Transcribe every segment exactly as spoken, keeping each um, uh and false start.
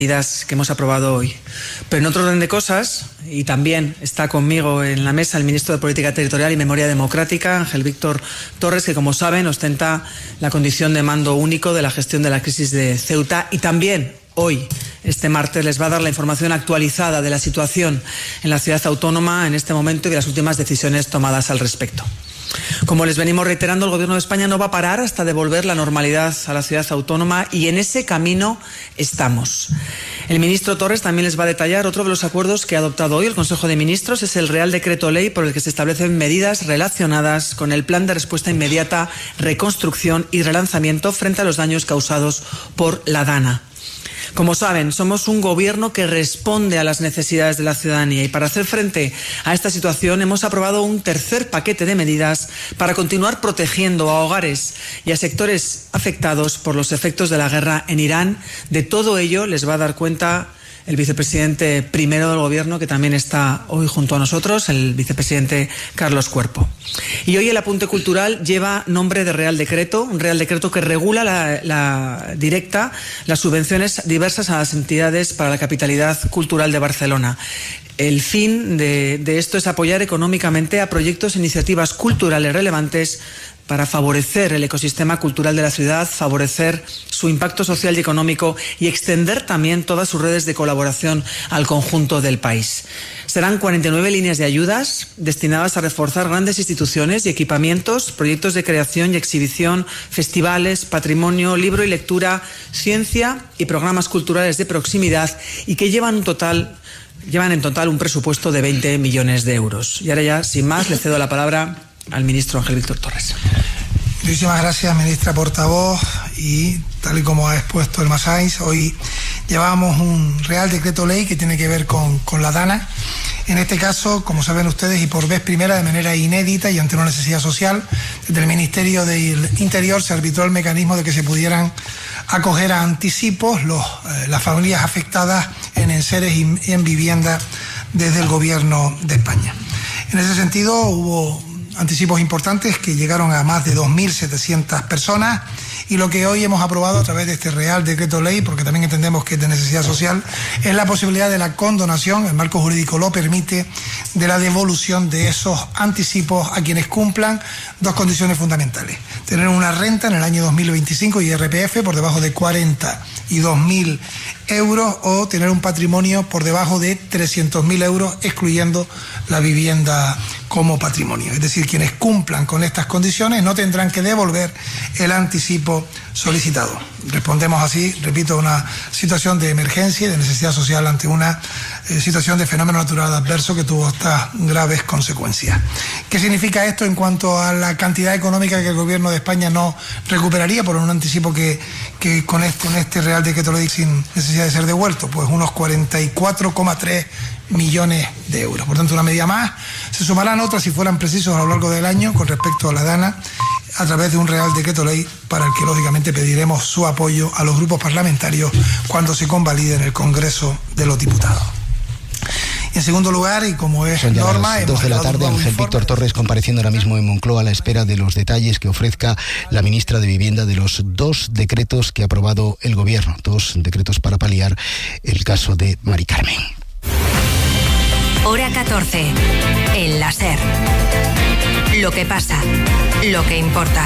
medidas que hemos aprobado hoy. Pero en otro orden de cosas, y también está conmigo en la mesa el ministro de Política Territorial y Memoria Democrática, Ángel Víctor Torres, que como saben ostenta la condición de mando único de la gestión de la crisis de Ceuta, y también hoy, este martes, les va a dar la información actualizada de la situación en la ciudad autónoma en este momento y de las últimas decisiones tomadas al respecto. Como les venimos reiterando, el Gobierno de España no va a parar hasta devolver la normalidad a la ciudad autónoma, y en ese camino estamos. El ministro Torres también les va a detallar otro de los acuerdos que ha adoptado hoy el Consejo de Ministros. Es el Real Decreto Ley por el que se establecen medidas relacionadas con el Plan de Respuesta Inmediata, Reconstrucción y Relanzamiento frente a los daños causados por la DANA. Como saben, somos un gobierno que responde a las necesidades de la ciudadanía, y para hacer frente a esta situación hemos aprobado un tercer paquete de medidas para continuar protegiendo a hogares y a sectores afectados por los efectos de la guerra en Irán. De todo ello les va a dar cuenta el vicepresidente primero del Gobierno, que también está hoy junto a nosotros, el vicepresidente Carlos Cuerpo. Y hoy el apunte cultural lleva nombre de Real Decreto, un Real Decreto que regula la, la directa las subvenciones diversas a las entidades para la capitalidad cultural de Barcelona. El fin de, de esto es apoyar económicamente a proyectos e iniciativas culturales relevantes para favorecer el ecosistema cultural de la ciudad, favorecer su impacto social y económico y extender también todas sus redes de colaboración al conjunto del país. Serán cuarenta y nueve líneas de ayudas destinadas a reforzar grandes instituciones y equipamientos, proyectos de creación y exhibición, festivales, patrimonio, libro y lectura, ciencia y programas culturales de proximidad, y que llevan un total llevan en total un presupuesto de veinte millones de euros. Y ahora ya, sin más, le cedo la palabra al ministro Ángel Víctor Torres. Muchísimas gracias, ministra portavoz, y tal y como ha expuesto Elma Sainz, hoy llevamos un Real Decreto Ley que tiene que ver con, con la DANA. En este caso, como saben ustedes, y por vez primera, de manera inédita y ante una necesidad social, desde el Ministerio del Interior se arbitró el mecanismo de que se pudieran acoger a anticipos los, eh, las familias afectadas en enseres y en vivienda desde el Gobierno de España. En ese sentido, hubo anticipos importantes que llegaron a más de dos mil setecientas personas, y lo que hoy hemos aprobado a través de este Real Decreto Ley, porque también entendemos que es de necesidad social, es la posibilidad de la condonación, el marco jurídico lo permite, de la devolución de esos anticipos a quienes cumplan dos condiciones fundamentales: tener una renta en el año dos mil veinticinco y I R P F por debajo de cuarenta y dos mil euros, o tener un patrimonio por debajo de trescientos mil euros, excluyendo la vivienda como patrimonio. Es decir, quienes cumplan con estas condiciones no tendrán que devolver el anticipo solicitado. Respondemos así, repito, a una situación de emergencia y de necesidad social ante una eh, situación de fenómeno natural adverso que tuvo estas graves consecuencias. ¿Qué significa esto en cuanto a la cantidad económica que el Gobierno de España no recuperaría por un anticipo que, que con, este, con este Real Decreto Ley sin necesidad de ser devuelto? Pues unos cuarenta y cuatro coma tres millones de euros. Por tanto, una medida más. Se sumarán otras, si fueran precisos, a lo largo del año con respecto a la DANA, a través de un Real Decreto Ley para el que lógicamente pediremos su apoyo a los grupos parlamentarios cuando se convalide en el Congreso de los Diputados. En segundo lugar, y como es Son ya norma... las dos de la tarde, Ángel Víctor Torres compareciendo ahora mismo en Moncloa a la espera de los detalles que ofrezca la ministra de Vivienda de los dos decretos que ha aprobado el Gobierno, dos decretos para paliar el caso de Mari Carmen. Hora catorce, en la SER. Lo que pasa, lo que importa.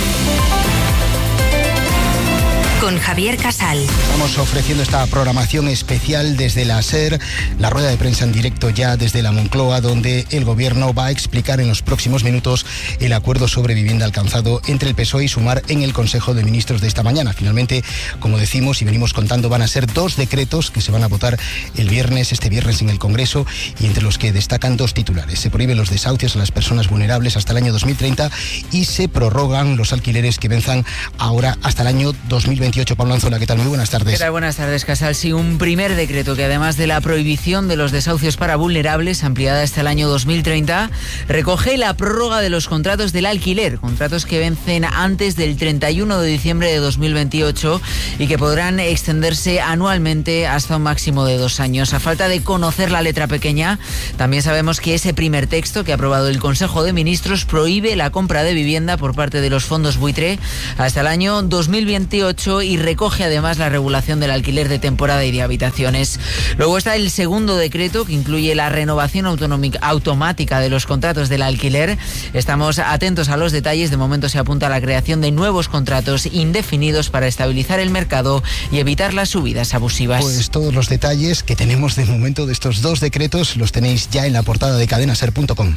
Con Javier Casal. Estamos ofreciendo esta programación especial desde la SER, la rueda de prensa en directo ya desde la Moncloa, donde el Gobierno va a explicar en los próximos minutos el acuerdo sobre vivienda alcanzado entre el P S O E y Sumar en el Consejo de Ministros de esta mañana. Finalmente, como decimos y venimos contando, van a ser dos decretos que se van a votar el viernes, este viernes en el Congreso, y entre los que destacan dos titulares. Se prohíben los desahucios a las personas vulnerables hasta el año dos mil treinta y se prorrogan los alquileres que venzan ahora hasta el año dos mil veintiocho. Pablo Anzola, ¿qué tal? Muy buenas tardes. ¿Qué tal? Buenas tardes, Casal. Sí, un primer decreto que, además de la prohibición de los desahucios para vulnerables, ampliada hasta el año dos mil treinta, recoge la prórroga de los contratos del alquiler, contratos que vencen antes del treinta y uno de diciembre de dos mil veintiocho y que podrán extenderse anualmente hasta un máximo de dos años. A falta de conocer la letra pequeña, también sabemos que ese primer texto que ha aprobado el Consejo de Ministros prohíbe la compra de vivienda por parte de los fondos buitre hasta el año dos mil veintiocho ocho y recoge además la regulación del alquiler de temporada y de habitaciones. Luego está el segundo decreto, que incluye la renovación automática de los contratos del alquiler. Estamos atentos a los detalles. De momento se apunta a la creación de nuevos contratos indefinidos para estabilizar el mercado y evitar las subidas abusivas. Pues todos los detalles que tenemos de momento de estos dos decretos los tenéis ya en la portada de cadena ser punto com.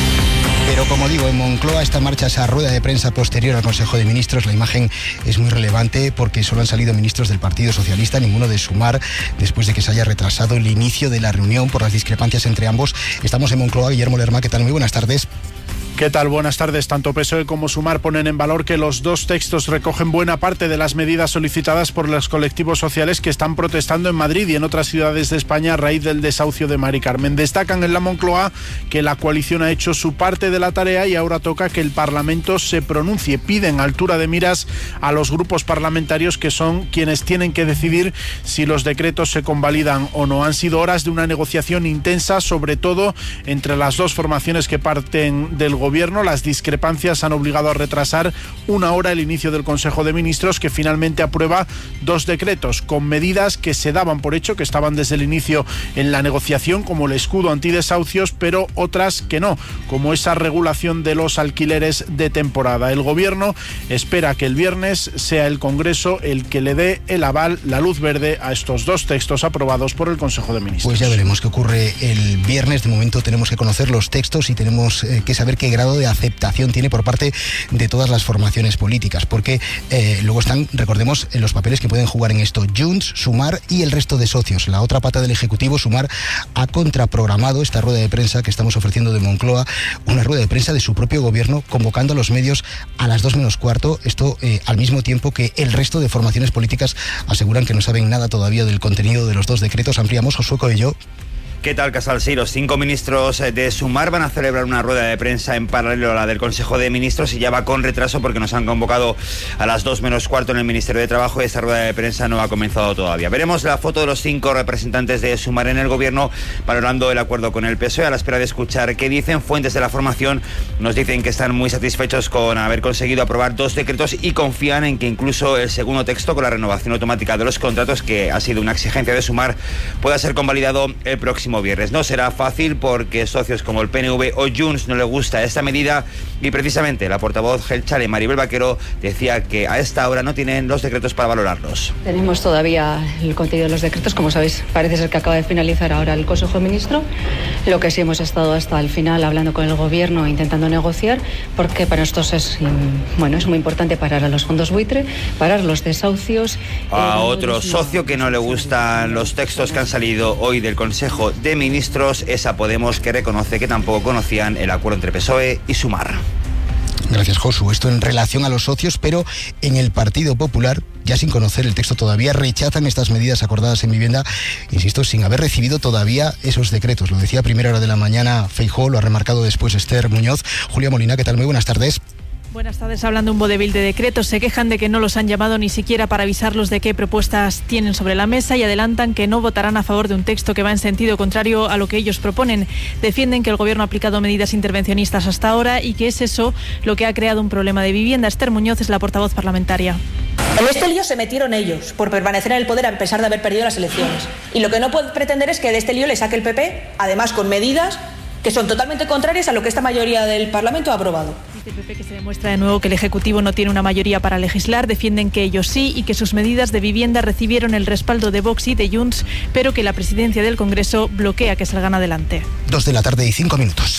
Pero como digo, en Moncloa está en marcha esa rueda de prensa posterior al Consejo de Ministros. La imagen es muy relevante porque solo han salido ministros del Partido Socialista, ninguno de Sumar, después de que se haya retrasado el inicio de la reunión por las discrepancias entre ambos. Estamos en Moncloa. Guillermo Lerma, ¿qué tal? Muy buenas tardes. ¿Qué tal? Buenas tardes. Tanto P S O E como Sumar ponen en valor que los dos textos recogen buena parte de las medidas solicitadas por los colectivos sociales que están protestando en Madrid y en otras ciudades de España a raíz del desahucio de Mari Carmen. Destacan en la Moncloa que la coalición ha hecho su parte de la tarea y ahora toca que el Parlamento se pronuncie. Piden altura de miras a los grupos parlamentarios, que son quienes tienen que decidir si los decretos se convalidan o no. Han sido horas de una negociación intensa, sobre todo entre las dos formaciones que parten del gobierno. Las discrepancias han obligado a retrasar una hora el inicio del Consejo de Ministros, que finalmente aprueba dos decretos con medidas que se daban por hecho, que estaban desde el inicio en la negociación, como el escudo antidesahucios, pero otras que no, como esa regulación de los alquileres de temporada. El Gobierno espera que el viernes sea el Congreso el que le dé el aval, la luz verde, a estos dos textos aprobados por el Consejo de Ministros. Pues ya veremos qué ocurre el viernes. De momento tenemos que conocer los textos y tenemos eh, que saber qué grado de aceptación tiene por parte de todas las formaciones políticas, porque eh, luego están, recordemos, en los papeles que pueden jugar en esto Junts, Sumar y el resto de socios. La otra pata del Ejecutivo, Sumar, ha contraprogramado esta rueda de prensa que estamos ofreciendo de Moncloa, una rueda de prensa de su propio gobierno, convocando a los medios a las dos menos cuarto, esto eh, al mismo tiempo que el resto de formaciones políticas aseguran que no saben nada todavía del contenido de los dos decretos. Ampliamos, Josué Coello. ¿Qué tal, Casal? Sí, los cinco ministros de Sumar van a celebrar una rueda de prensa en paralelo a la del Consejo de Ministros y ya va con retraso porque nos han convocado a las dos menos cuarto en el Ministerio de Trabajo y esta rueda de prensa no ha comenzado todavía. Veremos la foto de los cinco representantes de Sumar en el Gobierno valorando el acuerdo con el P S O E a la espera de escuchar qué dicen. Fuentes de la formación nos dicen que están muy satisfechos con haber conseguido aprobar dos decretos y confían en que incluso el segundo texto, con la renovación automática de los contratos, que ha sido una exigencia de Sumar, pueda ser convalidado el próximo viernes. No será fácil porque socios como el P N V o Junts no les gusta esta medida y precisamente la portavoz gelchale Maribel Vaquero decía que a esta hora no tienen los decretos para valorarlos. Tenemos todavía el contenido de los decretos, como sabéis, parece ser que acaba de finalizar ahora el Consejo de Ministros. Lo que sí hemos estado hasta el final hablando con el Gobierno, intentando negociar, porque para nosotros es, bueno, es muy importante parar a los fondos buitre, parar los desahucios. A eh, otro socio que no le gustan los textos que han salido hoy del Consejo de Ministros es a Podemos, que reconoce que tampoco conocían el acuerdo entre P S O E y Sumar. Gracias, Josu. Esto en relación a los socios, pero en el Partido Popular, ya sin conocer el texto todavía, rechazan estas medidas acordadas en vivienda, insisto, sin haber recibido todavía esos decretos. Lo decía a primera hora de la mañana Feijóo, lo ha remarcado después Esther Muñoz. Julia Molina, ¿qué tal? Muy buenas tardes. Buenas tardes. Hablan de un vodevil de decretos. Se quejan de que no los han llamado ni siquiera para avisarlos de qué propuestas tienen sobre la mesa y adelantan que no votarán a favor de un texto que va en sentido contrario a lo que ellos proponen. Defienden que el Gobierno ha aplicado medidas intervencionistas hasta ahora y que es eso lo que ha creado un problema de vivienda. Esther Muñoz es la portavoz parlamentaria. En este lío se metieron ellos por permanecer en el poder a pesar de haber perdido las elecciones. Y lo que no puede pretender es que de este lío le saque el P P, además con medidas que son totalmente contrarias a lo que esta mayoría del Parlamento ha aprobado. Dice el P P que se demuestra de nuevo que el Ejecutivo no tiene una mayoría para legislar. Defienden que ellos sí y que sus medidas de vivienda recibieron el respaldo de Vox y de Junts, pero que la presidencia del Congreso bloquea que salgan adelante. Dos de la tarde y cinco minutos.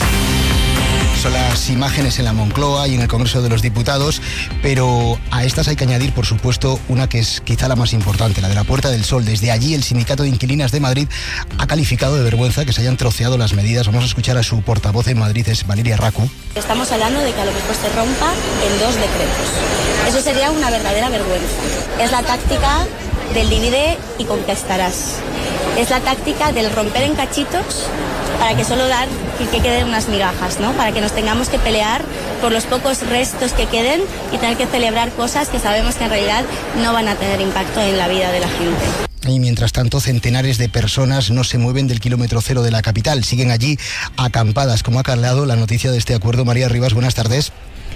Son las imágenes en la Moncloa y en el Congreso de los Diputados, pero a estas hay que añadir, por supuesto, una que es quizá la más importante, la de la Puerta del Sol. Desde allí, el Sindicato de Inquilinas de Madrid ha calificado de vergüenza que se hayan troceado las medidas. Vamos a escuchar a su portavoz en Madrid, es Valeria Racu. Estamos hablando de que a lo mejor se rompa en dos decretos. Eso sería una verdadera vergüenza. Es la táctica del divide y conquistarás. Es la táctica del romper en cachitos para que solo dar y que queden unas migajas, ¿no? Para que nos tengamos que pelear por los pocos restos que queden y tener que celebrar cosas que sabemos que en realidad no van a tener impacto en la vida de la gente. Y mientras tanto, centenares de personas no se mueven del kilómetro cero de la capital. Siguen allí acampadas, como ha calado la noticia de este acuerdo. María Rivas, buenas tardes.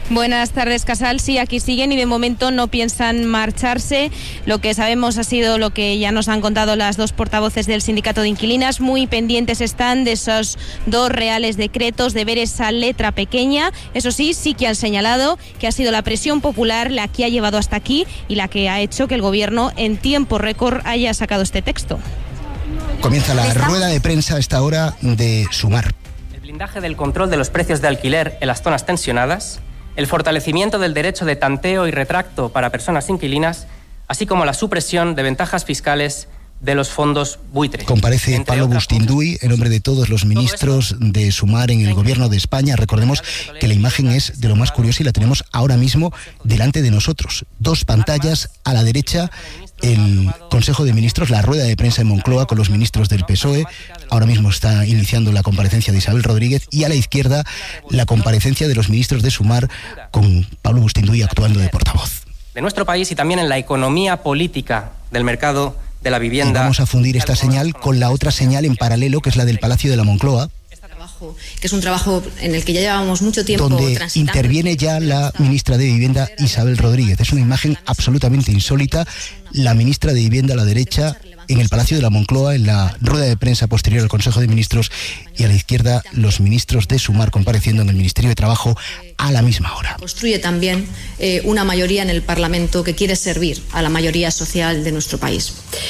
Buenas tardes, Casal. Sí, aquí siguen y de momento no piensan marcharse. Lo que sabemos ha sido lo que ya nos han contado las dos portavoces del sindicato de inquilinas. Muy pendientes están de esos dos reales decretos, de ver esa letra pequeña. Eso sí, sí que han señalado que ha sido la presión popular la que ha llevado hasta aquí y la que ha hecho que el Gobierno en tiempo récord haya sacado este texto. Comienza la rueda de prensa a esta hora de Sumar. El blindaje del control de los precios de alquiler en las zonas tensionadas, el fortalecimiento del derecho de tanteo y retracto para personas inquilinas, así como la supresión de ventajas fiscales de los fondos buitre. Comparece Pablo Bustinduy, el hombre de todos los ministros de Sumar en el Gobierno de España. Recordemos que la imagen es de lo más curiosa y la tenemos ahora mismo delante de nosotros. Dos pantallas, a la derecha el Consejo de Ministros, la rueda de prensa en Moncloa con los ministros del P S O E. Ahora mismo está iniciando la comparecencia de Isabel Rodríguez, y a la izquierda la comparecencia de los ministros de Sumar con Pablo Bustinduy actuando de portavoz. De nuestro país y también en la economía política del mercado de la vivienda. Y vamos a fundir esta señal con la otra señal en paralelo, que es la del Palacio de la Moncloa, que es un trabajo en el que ya llevamos mucho tiempo donde transitando. Interviene ya la ministra de Vivienda, Isabel Rodríguez. Es una imagen absolutamente insólita. La ministra de Vivienda a la derecha en el Palacio de la Moncloa, en la rueda de prensa posterior al Consejo de Ministros, y a la izquierda los ministros de Sumar compareciendo en el Ministerio de Trabajo a la misma hora. Construye también eh, una mayoría en el Parlamento que quiere servir a la mayoría social de nuestro país.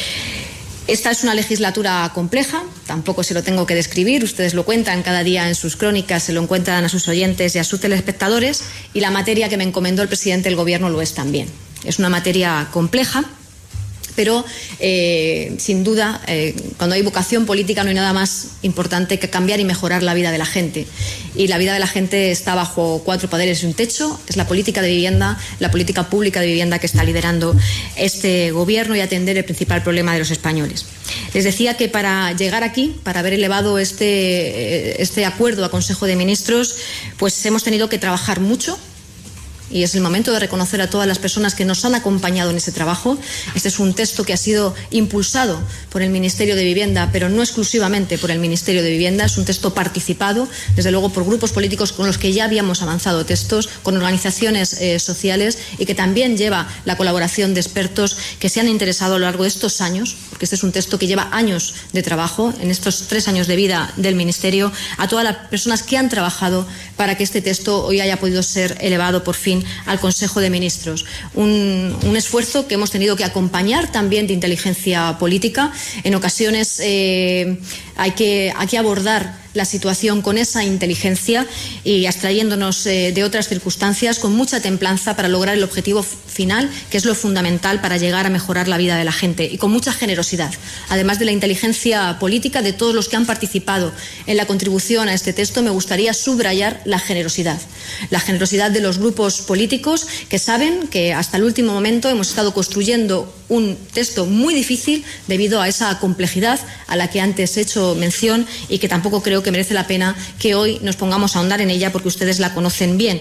Esta es una legislatura compleja, tampoco se lo tengo que describir, ustedes lo cuentan cada día en sus crónicas, se lo encuentran a sus oyentes y a sus telespectadores, y la materia que me encomendó el presidente del Gobierno lo es también. Es una materia compleja, pero eh, sin duda, eh, cuando hay vocación política no hay nada más importante que cambiar y mejorar la vida de la gente. Y la vida de la gente está bajo cuatro poderes y un techo. Es la política de vivienda, la política pública de vivienda que está liderando este Gobierno y atender el principal problema de los españoles. Les decía que para llegar aquí, para haber elevado este, este acuerdo a Consejo de Ministros, pues hemos tenido que trabajar mucho. Y es el momento de reconocer a todas las personas que nos han acompañado en ese trabajo. Este es un texto que ha sido impulsado por el Ministerio de Vivienda, pero no exclusivamente por el Ministerio de Vivienda. Es un texto participado, desde luego, por grupos políticos con los que ya habíamos avanzado textos, con organizaciones eh, sociales, y que también lleva la colaboración de expertos que se han interesado a lo largo de estos años, porque este es un texto que lleva años de trabajo, en estos tres años de vida del Ministerio, a todas las personas que han trabajado para que este texto hoy haya podido ser elevado por fin al Consejo de Ministros. Un, un esfuerzo que hemos tenido que acompañar también de inteligencia política. En ocasiones eh, hay que, hay que abordar la situación con esa inteligencia y abstrayéndonos eh, de otras circunstancias con mucha templanza para lograr el objetivo final, que es lo fundamental para llegar a mejorar la vida de la gente, y con mucha generosidad, además de la inteligencia política de todos los que han participado en la contribución a este texto. Me gustaría subrayar la generosidad, la generosidad de los grupos políticos que saben que hasta el último momento hemos estado construyendo un texto muy difícil debido a esa complejidad a la que antes he hecho mención, y que tampoco creo que merece la pena que hoy nos pongamos a ahondar en ella porque ustedes la conocen bien.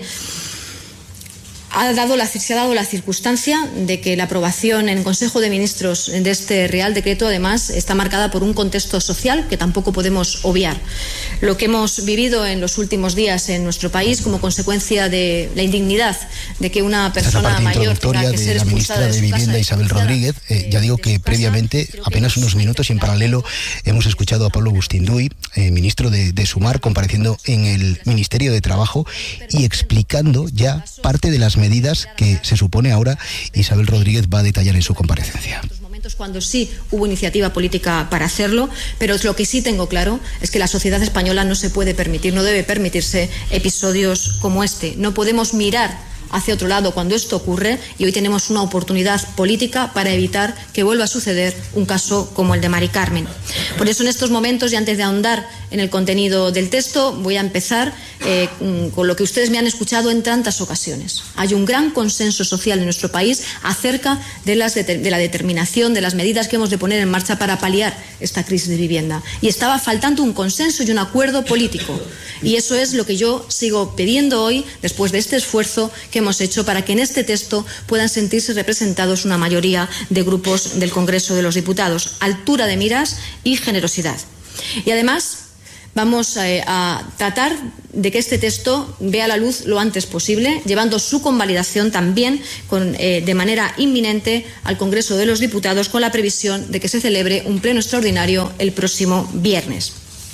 Ha dado la, se ha dado la circunstancia de que la aprobación en Consejo de Ministros de este Real Decreto, además, está marcada por un contexto social que tampoco podemos obviar. Lo que hemos vivido en los últimos días en nuestro país como consecuencia de la indignidad de que una persona mayor tenga que ser expulsada de su casa. La ministra de Vivienda, Isabel Rodríguez, eh, ya digo que previamente, apenas unos minutos y en paralelo, hemos escuchado a Pablo Bustinduy, eh, ministro de, de Sumar, compareciendo en el Ministerio de Trabajo y explicando ya parte de las medidas que se supone ahora Isabel Rodríguez va a detallar en su comparecencia. Cuando sí hubo iniciativa política para hacerlo, pero lo que sí tengo claro es que la sociedad española no se puede permitir, no debe permitirse episodios como este. No podemos mirar hacia otro lado cuando esto ocurre, y hoy tenemos una oportunidad política para evitar que vuelva a suceder un caso como el de Mari Carmen. Por eso, en estos momentos, y antes de ahondar en el contenido del texto, voy a empezar eh, con lo que ustedes me han escuchado en tantas ocasiones. Hay un gran consenso social en nuestro país acerca de, las de, de la determinación de las medidas que hemos de poner en marcha para paliar esta crisis de vivienda. Y estaba faltando un consenso y un acuerdo político. Y eso es lo que yo sigo pidiendo hoy, después de este esfuerzo que hemos hecho para que en este texto puedan sentirse representados una mayoría de grupos del Congreso de los Diputados. Altura de miras y generosidad. Y además, vamos eh, a tratar de que este texto vea la luz lo antes posible, llevando su convalidación también con, eh, de manera inminente al Congreso de los Diputados, con la previsión de que se celebre un pleno extraordinario el próximo viernes.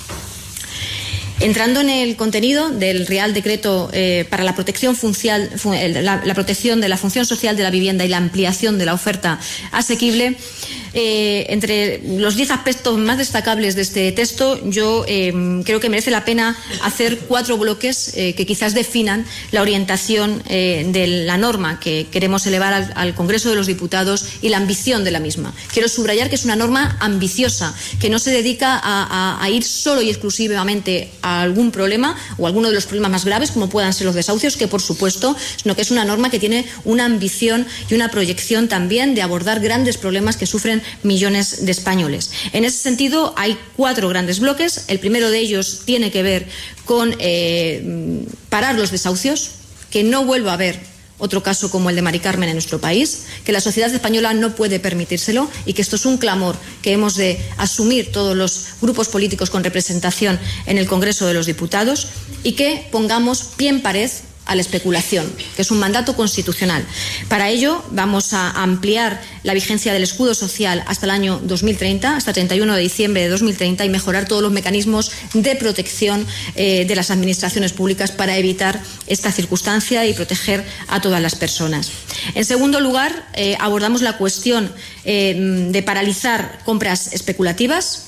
Entrando en el contenido del Real Decreto eh, para la protección, funcial, la, la protección de la función social de la vivienda y la ampliación de la oferta asequible, eh, entre los diez aspectos más destacables de este texto, yo eh, creo que merece la pena hacer cuatro bloques eh, que quizás definan la orientación eh, de la norma que queremos elevar al, al Congreso de los Diputados y la ambición de la misma. Quiero subrayar que es una norma ambiciosa, que no se dedica a, a, a ir solo y exclusivamente a algún problema o alguno de los problemas más graves, como puedan ser los desahucios, que por supuesto, sino que es una norma que tiene una ambición y una proyección también de abordar grandes problemas que sufren millones de españoles. En ese sentido, hay cuatro grandes bloques. El primero de ellos tiene que ver con eh, parar los desahucios, que no vuelva a haber otro caso como el de Mari Carmen en nuestro país, que la sociedad española no puede permitírselo y que esto es un clamor que hemos de asumir todos los grupos políticos con representación en el Congreso de los Diputados, y que pongamos pie en pared a la especulación, que es un mandato constitucional. Para ello vamos a ampliar la vigencia del escudo social hasta el año dos mil treinta, hasta el treinta y uno de diciembre de dos mil treinta, y mejorar todos los mecanismos de protección eh, de las administraciones públicas para evitar esta circunstancia y proteger a todas las personas. En segundo lugar, eh, abordamos la cuestión eh, de paralizar compras especulativas.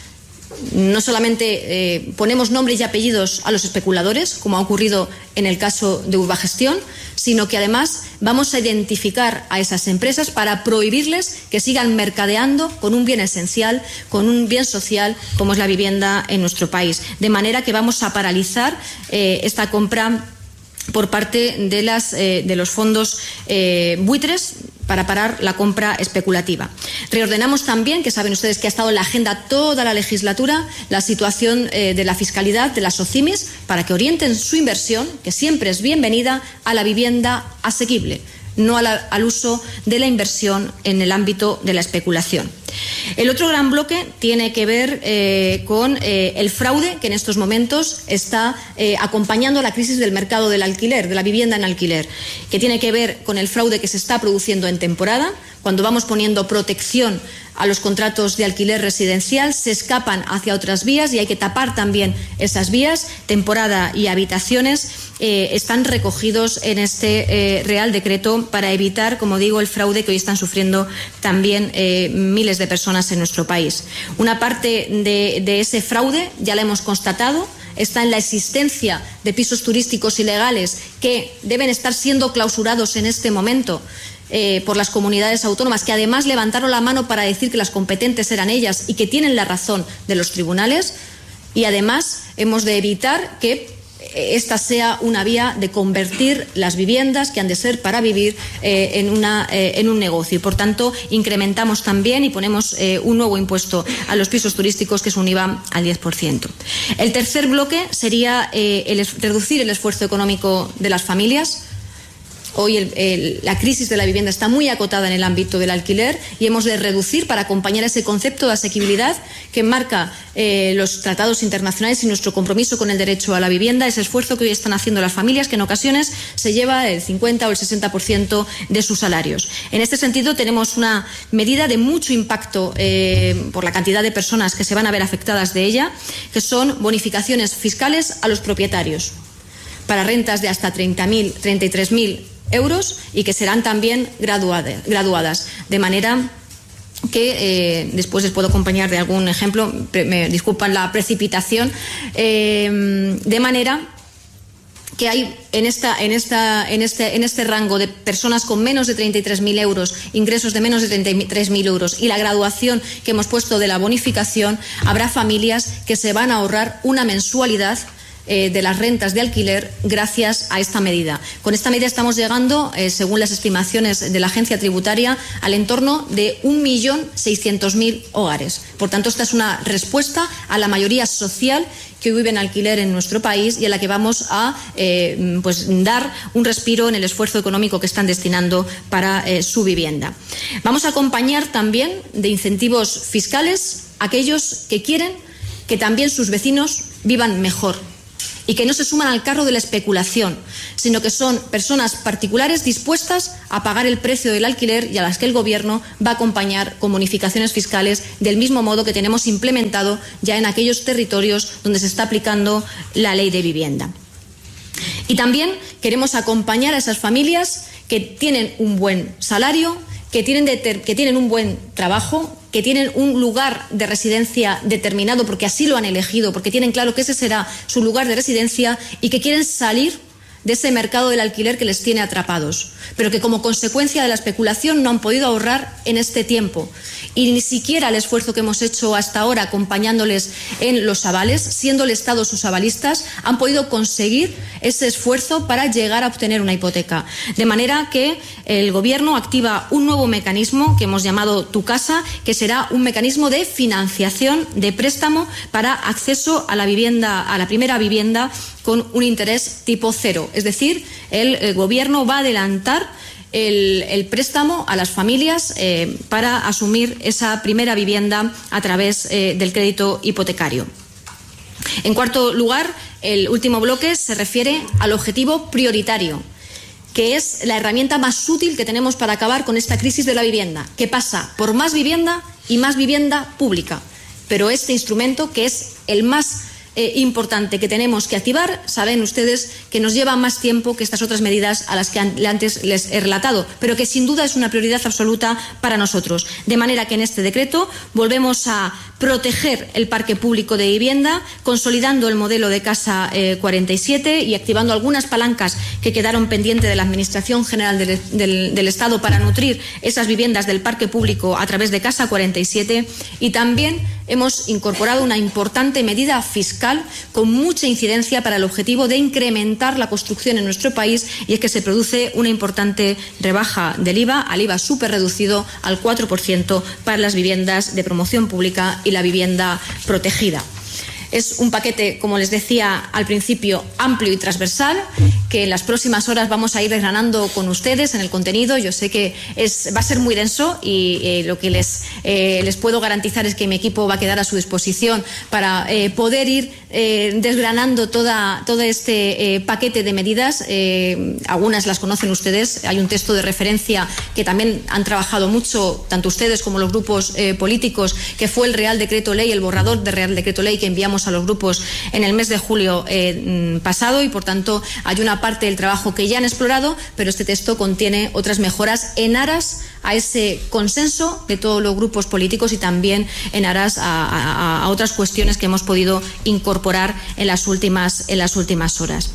No solamente eh, ponemos nombres y apellidos a los especuladores, como ha ocurrido en el caso de Urbagestión, sino que además vamos a identificar a esas empresas para prohibirles que sigan mercadeando con un bien esencial, con un bien social como es la vivienda en nuestro país. De manera que vamos a paralizar eh, esta compra por parte de, las, eh, de los fondos eh, buitres para parar la compra especulativa. Reordenamos también, que saben ustedes que ha estado en la agenda toda la legislatura, la situación eh, de la fiscalidad de las SOCIMIs, para que orienten su inversión, que siempre es bienvenida, a la vivienda asequible, no a la, al uso de la inversión en el ámbito de la especulación. El otro gran bloque tiene que ver eh, con eh, el fraude que en estos momentos está eh, acompañando la crisis del mercado del alquiler, de la vivienda en alquiler, que tiene que ver con el fraude que se está produciendo en temporada, cuando vamos poniendo protección a los contratos de alquiler residencial, se escapan hacia otras vías y hay que tapar también esas vías. Temporada y habitaciones eh, están recogidos en este eh, Real Decreto para evitar, como digo, el fraude que hoy están sufriendo también eh, miles de personas en nuestro país. Una parte de, de ese fraude ya la hemos constatado. Está en la existencia de pisos turísticos ilegales que deben estar siendo clausurados en este momento eh, por las comunidades autónomas, que además levantaron la mano para decir que las competentes eran ellas y que tienen la razón de los tribunales. Y además hemos de evitar que esta sea una vía de convertir las viviendas que han de ser para vivir eh, en, una, eh, en un negocio. Y por tanto incrementamos también y ponemos eh, un nuevo impuesto a los pisos turísticos, que es un I V A al diez por ciento. El tercer bloque sería eh, el, reducir el esfuerzo económico de las familias. Hoy el, el, la crisis de la vivienda está muy acotada en el ámbito del alquiler y hemos de reducir, para acompañar ese concepto de asequibilidad que marca eh, los tratados internacionales y nuestro compromiso con el derecho a la vivienda, ese esfuerzo que hoy están haciendo las familias, que en ocasiones se lleva el cincuenta o el sesenta por ciento de sus salarios. En este sentido, tenemos una medida de mucho impacto eh, por la cantidad de personas que se van a ver afectadas de ella, que son bonificaciones fiscales a los propietarios para rentas de hasta treinta mil, treinta y tres mil euros, y que serán también graduadas, graduadas de manera que eh, después les puedo acompañar de algún ejemplo, me disculpan la precipitación, eh, de manera que hay en, esta, en, esta, en, este, en este rango de personas con menos de treinta y tres mil euros, ingresos de menos de treinta y tres mil euros, y la graduación que hemos puesto de la bonificación, habrá familias que se van a ahorrar una mensualidad Eh, de las rentas de alquiler gracias a esta medida. Con esta medida estamos llegando, eh, según las estimaciones de la agencia tributaria, al entorno de un millón seiscientos mil hogares. Por tanto, esta es una respuesta a la mayoría social que vive en alquiler en nuestro país y a la que vamos a eh, pues, dar un respiro en el esfuerzo económico que están destinando para eh, su vivienda. Vamos a acompañar también de incentivos fiscales a aquellos que quieren que también sus vecinos vivan mejor y que no se suman al carro de la especulación, sino que son personas particulares dispuestas a pagar el precio del alquiler y a las que el Gobierno va a acompañar con bonificaciones fiscales del mismo modo que tenemos implementado ya en aquellos territorios donde se está aplicando la ley de vivienda. Y también queremos acompañar a esas familias que tienen un buen salario, que tienen, de, que tienen un buen trabajo, que tienen un lugar de residencia determinado porque así lo han elegido, porque tienen claro que ese será su lugar de residencia y que quieren salir de ese mercado del alquiler que les tiene atrapados, pero que como consecuencia de la especulación no han podido ahorrar en este tiempo. Y ni siquiera el esfuerzo que hemos hecho hasta ahora acompañándoles en los avales, siendo el Estado sus avalistas, han podido conseguir ese esfuerzo para llegar a obtener una hipoteca. De manera que el Gobierno activa un nuevo mecanismo que hemos llamado Tu Casa, que será un mecanismo de financiación, de préstamo para acceso a la vivienda, a la primera vivienda con un interés tipo cero. Es decir, el, el Gobierno va a adelantar el, el préstamo a las familias eh, para asumir esa primera vivienda a través eh, del crédito hipotecario. En cuarto lugar, el último bloque se refiere al objetivo prioritario, que es la herramienta más útil que tenemos para acabar con esta crisis de la vivienda, que pasa por más vivienda y más vivienda pública. Pero este instrumento, que es el más Eh, importante que tenemos que activar, saben ustedes que nos lleva más tiempo que estas otras medidas a las que an antes les he relatado, pero que sin duda es una prioridad absoluta para nosotros. De manera que en este decreto volvemos a proteger el parque público de vivienda, consolidando el modelo de Casa eh, cuarenta y siete y activando algunas palancas que quedaron pendientes de la Administración General del, del, del Estado para nutrir esas viviendas del parque público a través de Casa cuarenta y siete, y también hemos incorporado una importante medida fiscal con mucha incidencia para el objetivo de incrementar la construcción en nuestro país, y es que se produce una importante rebaja del I V A, al I V A súper reducido al cuatro por ciento para las viviendas de promoción pública y la vivienda protegida. Es un paquete, como les decía al principio, amplio y transversal, que en las próximas horas vamos a ir desgranando con ustedes en el contenido. Yo sé que es, va a ser muy denso y eh, lo que les, eh, les puedo garantizar es que mi equipo va a quedar a su disposición para eh, poder ir eh, desgranando toda, todo este eh, paquete de medidas. Eh, algunas las conocen ustedes. Hay un texto de referencia que también han trabajado mucho, tanto ustedes como los grupos eh, políticos, que fue el Real Decreto Ley, el borrador de Real Decreto Ley que enviamos a los grupos en el mes de julio eh, pasado, y por tanto hay una parte del trabajo que ya han explorado, pero este texto contiene otras mejoras en aras a ese consenso de todos los grupos políticos y también en aras a, a, a otras cuestiones que hemos podido incorporar en las últimas, en las últimas horas.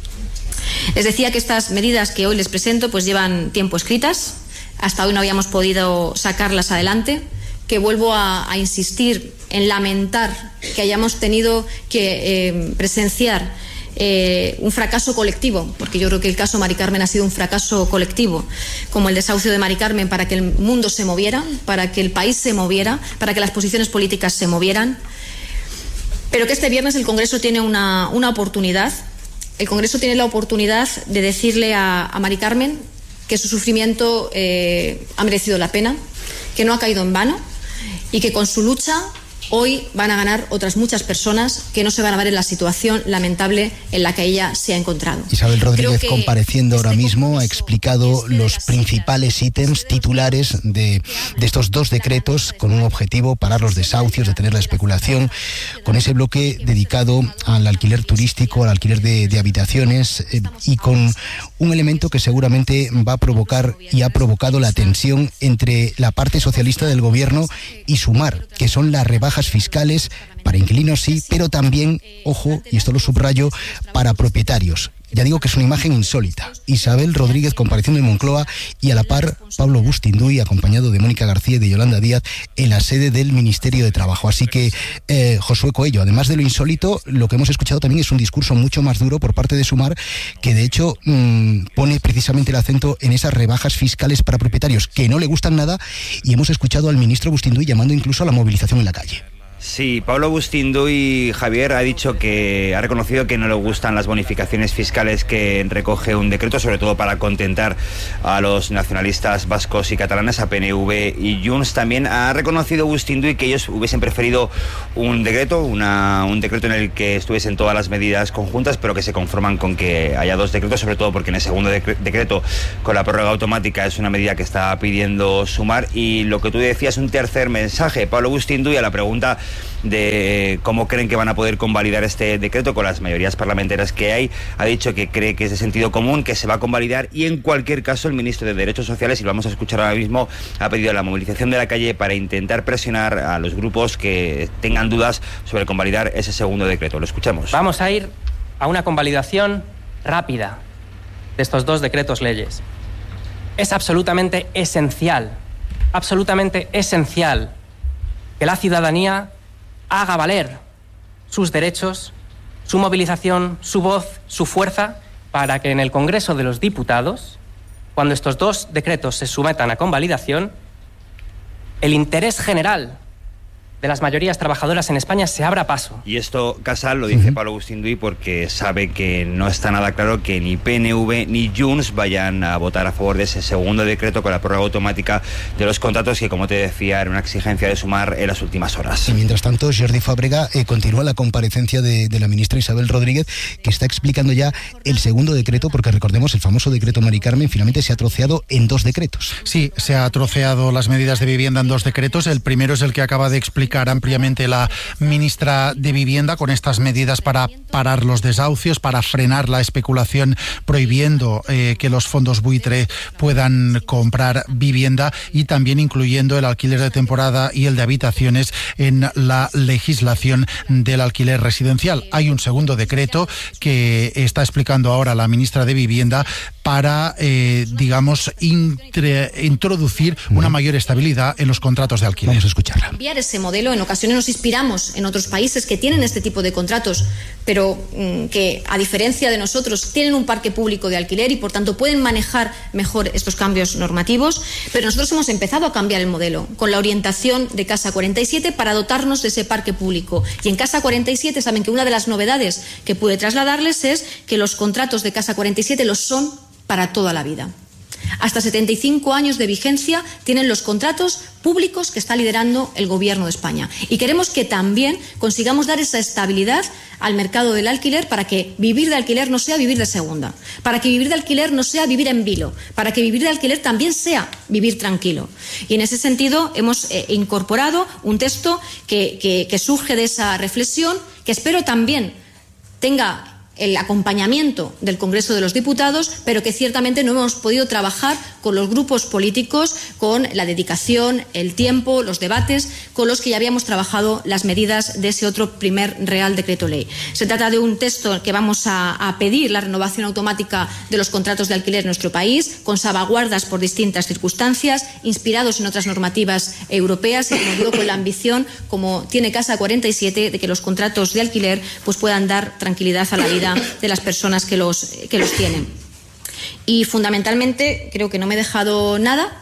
Les decía que estas medidas que hoy les presento pues llevan tiempo escritas. Hasta hoy no habíamos podido sacarlas adelante, que vuelvo a, a insistir en lamentar que hayamos tenido que eh, presenciar eh, un fracaso colectivo, porque yo creo que el caso Mari Carmen ha sido un fracaso colectivo, como el desahucio de Mari Carmen, para que el mundo se moviera, para que el país se moviera, para que las posiciones políticas se movieran. Pero que este viernes el Congreso tiene una, una oportunidad. El Congreso tiene la oportunidad de decirle a, a Mari Carmen que su sufrimiento eh, ha merecido la pena, que no ha caído en vano, y que con su lucha hoy van a ganar otras muchas personas que no se van a ver en la situación lamentable en la que ella se ha encontrado. Isabel Rodríguez, compareciendo ahora mismo, ha explicado los principales ítems titulares de, de estos dos decretos, con un objetivo: parar los desahucios, detener la especulación, con ese bloque dedicado al alquiler turístico, al alquiler de, de habitaciones, eh, y con un elemento que seguramente va a provocar y ha provocado la tensión entre la parte socialista del Gobierno y Sumar, que son las rebajas fiscales para inquilinos, sí, pero también, ojo, y esto lo subrayo, para propietarios. Ya digo que es una imagen insólita. Isabel Rodríguez compareciendo en Moncloa y a la par Pablo Bustinduy, acompañado de Mónica García y de Yolanda Díaz, en la sede del Ministerio de Trabajo. Así que, eh, Josué Coello, además de lo insólito, lo que hemos escuchado también es un discurso mucho más duro por parte de Sumar, que de hecho mmm, pone precisamente el acento en esas rebajas fiscales para propietarios que no le gustan nada, y hemos escuchado al ministro Bustinduy llamando incluso a la movilización en la calle. Sí, Pablo Bustinduy, Javier, ha dicho que ha reconocido que no le gustan las bonificaciones fiscales que recoge un decreto, sobre todo para contentar a los nacionalistas vascos y catalanes, a P N V y Junts. También ha reconocido Bustinduy que ellos hubiesen preferido un decreto, una, un decreto en el que estuviesen todas las medidas conjuntas, pero que se conforman con que haya dos decretos, sobre todo porque en el segundo decre- decreto con la prórroga automática es una medida que está pidiendo Sumar. Y lo que tú decías, un tercer mensaje, Pablo Bustinduy, a la pregunta de cómo creen que van a poder convalidar este decreto con las mayorías parlamentarias que hay, ha dicho que cree que es de sentido común, que se va a convalidar, y en cualquier caso el ministro de Derechos Sociales, y lo vamos a escuchar ahora mismo, ha pedido la movilización de la calle para intentar presionar a los grupos que tengan dudas sobre convalidar ese segundo decreto. Lo escuchamos. Vamos a ir a una convalidación rápida de estos dos decretos leyes. Es absolutamente esencial, absolutamente esencial que la ciudadanía haga valer sus derechos, su movilización, su voz, su fuerza, para que en el Congreso de los Diputados, cuando estos dos decretos se sometan a convalidación, el interés general de las mayorías trabajadoras en España se abra paso. Y esto, Casal, lo dice uh-huh. Pablo Bustinduy porque sabe que no está nada claro que ni P N V ni Junts vayan a votar a favor de ese segundo decreto con la prórroga automática de los contratos, que, como te decía, era una exigencia de Sumar en las últimas horas. Y mientras tanto, Jordi Fàbrega, eh, continúa la comparecencia de, de la ministra Isabel Rodríguez, que está explicando ya el segundo decreto, porque recordemos, el famoso decreto Mari Carmen finalmente se ha troceado en dos decretos. Sí, se ha troceado las medidas de vivienda en dos decretos. El primero es el que acaba de explicar ampliamente la ministra de Vivienda, con estas medidas para parar los desahucios, para frenar la especulación, prohibiendo eh, que los fondos buitre puedan comprar vivienda, y también incluyendo el alquiler de temporada y el de habitaciones en la legislación del alquiler residencial. Hay un segundo decreto que está explicando ahora la ministra de Vivienda para, eh, digamos, intre, introducir una mayor estabilidad en los contratos de alquiler. Vamos a escucharla. Cambiar ese modelo. En ocasiones nos inspiramos en otros países que tienen este tipo de contratos, pero mmm, que, a diferencia de nosotros, tienen un parque público de alquiler y, por tanto, pueden manejar mejor estos cambios normativos. Pero nosotros hemos empezado a cambiar el modelo con la orientación de Casa cuarenta y siete para dotarnos de ese parque público. Y en Casa cuarenta y siete saben que una de las novedades que pude trasladarles es que los contratos de Casa cuarenta y siete los son para toda la vida. Hasta setenta y cinco años de vigencia tienen los contratos públicos que está liderando el Gobierno de España. Y queremos que también consigamos dar esa estabilidad al mercado del alquiler, para que vivir de alquiler no sea vivir de segunda, para que vivir de alquiler no sea vivir en vilo, para que vivir de alquiler también sea vivir tranquilo. Y en ese sentido hemos eh, incorporado un texto que, que, que surge de esa reflexión, que espero también tenga el acompañamiento del Congreso de los Diputados, pero que ciertamente no hemos podido trabajar con los grupos políticos, con la dedicación, el tiempo, los debates con los que ya habíamos trabajado las medidas de ese otro primer Real Decreto Ley. Se trata de un texto que vamos a, a pedir la renovación automática de los contratos de alquiler en nuestro país, con salvaguardas por distintas circunstancias, inspirados en otras normativas europeas y, como digo, con la ambición, como tiene Casa cuarenta y siete, de que los contratos de alquiler pues puedan dar tranquilidad a la vida de las personas que los, que los tienen. Y fundamentalmente creo que no me he dejado nada.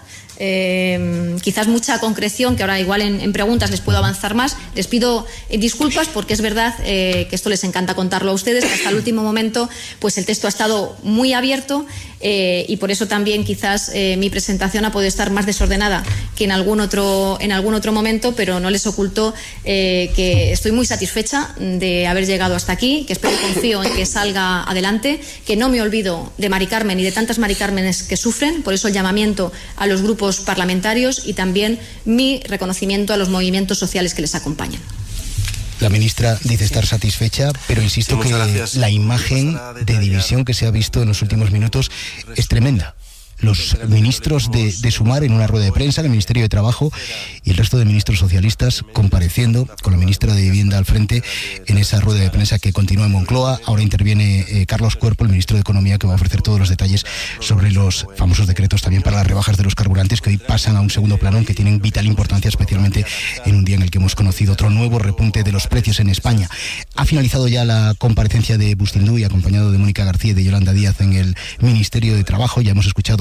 Eh, quizás mucha concreción, que ahora igual en, en preguntas les puedo avanzar más. Les pido eh, disculpas, porque es verdad eh, que esto les encanta contarlo a ustedes, que hasta el último momento pues el texto ha estado muy abierto, eh, y por eso también quizás eh, mi presentación ha podido estar más desordenada que en algún otro, en algún otro momento, pero no les oculto eh, que estoy muy satisfecha de haber llegado hasta aquí, que espero y confío en que salga adelante, que no me olvido de Mari Carmen y de tantas Mari Cármenes que sufren. Por eso el llamamiento a los grupos parlamentarios y también mi reconocimiento a los movimientos sociales que les acompañan. La ministra dice estar satisfecha, pero insisto sí, que gracias. La imagen de división que se ha visto en los últimos minutos es tremenda. Los ministros de, de Sumar en una rueda de prensa, el Ministerio de Trabajo, y el resto de ministros socialistas compareciendo con la ministra de Vivienda al frente en esa rueda de prensa que continúa en Moncloa. Ahora interviene eh, Carlos Cuerpo, el ministro de Economía, que va a ofrecer todos los detalles sobre los famosos decretos también para las rebajas de los carburantes, que hoy pasan a un segundo plano, aunque tienen vital importancia, especialmente en un día en el que hemos conocido otro nuevo repunte de los precios en España. Ha finalizado ya la comparecencia de Bustinduy, acompañado de Mónica García y de Yolanda Díaz, en el Ministerio de Trabajo. Ya hemos escuchado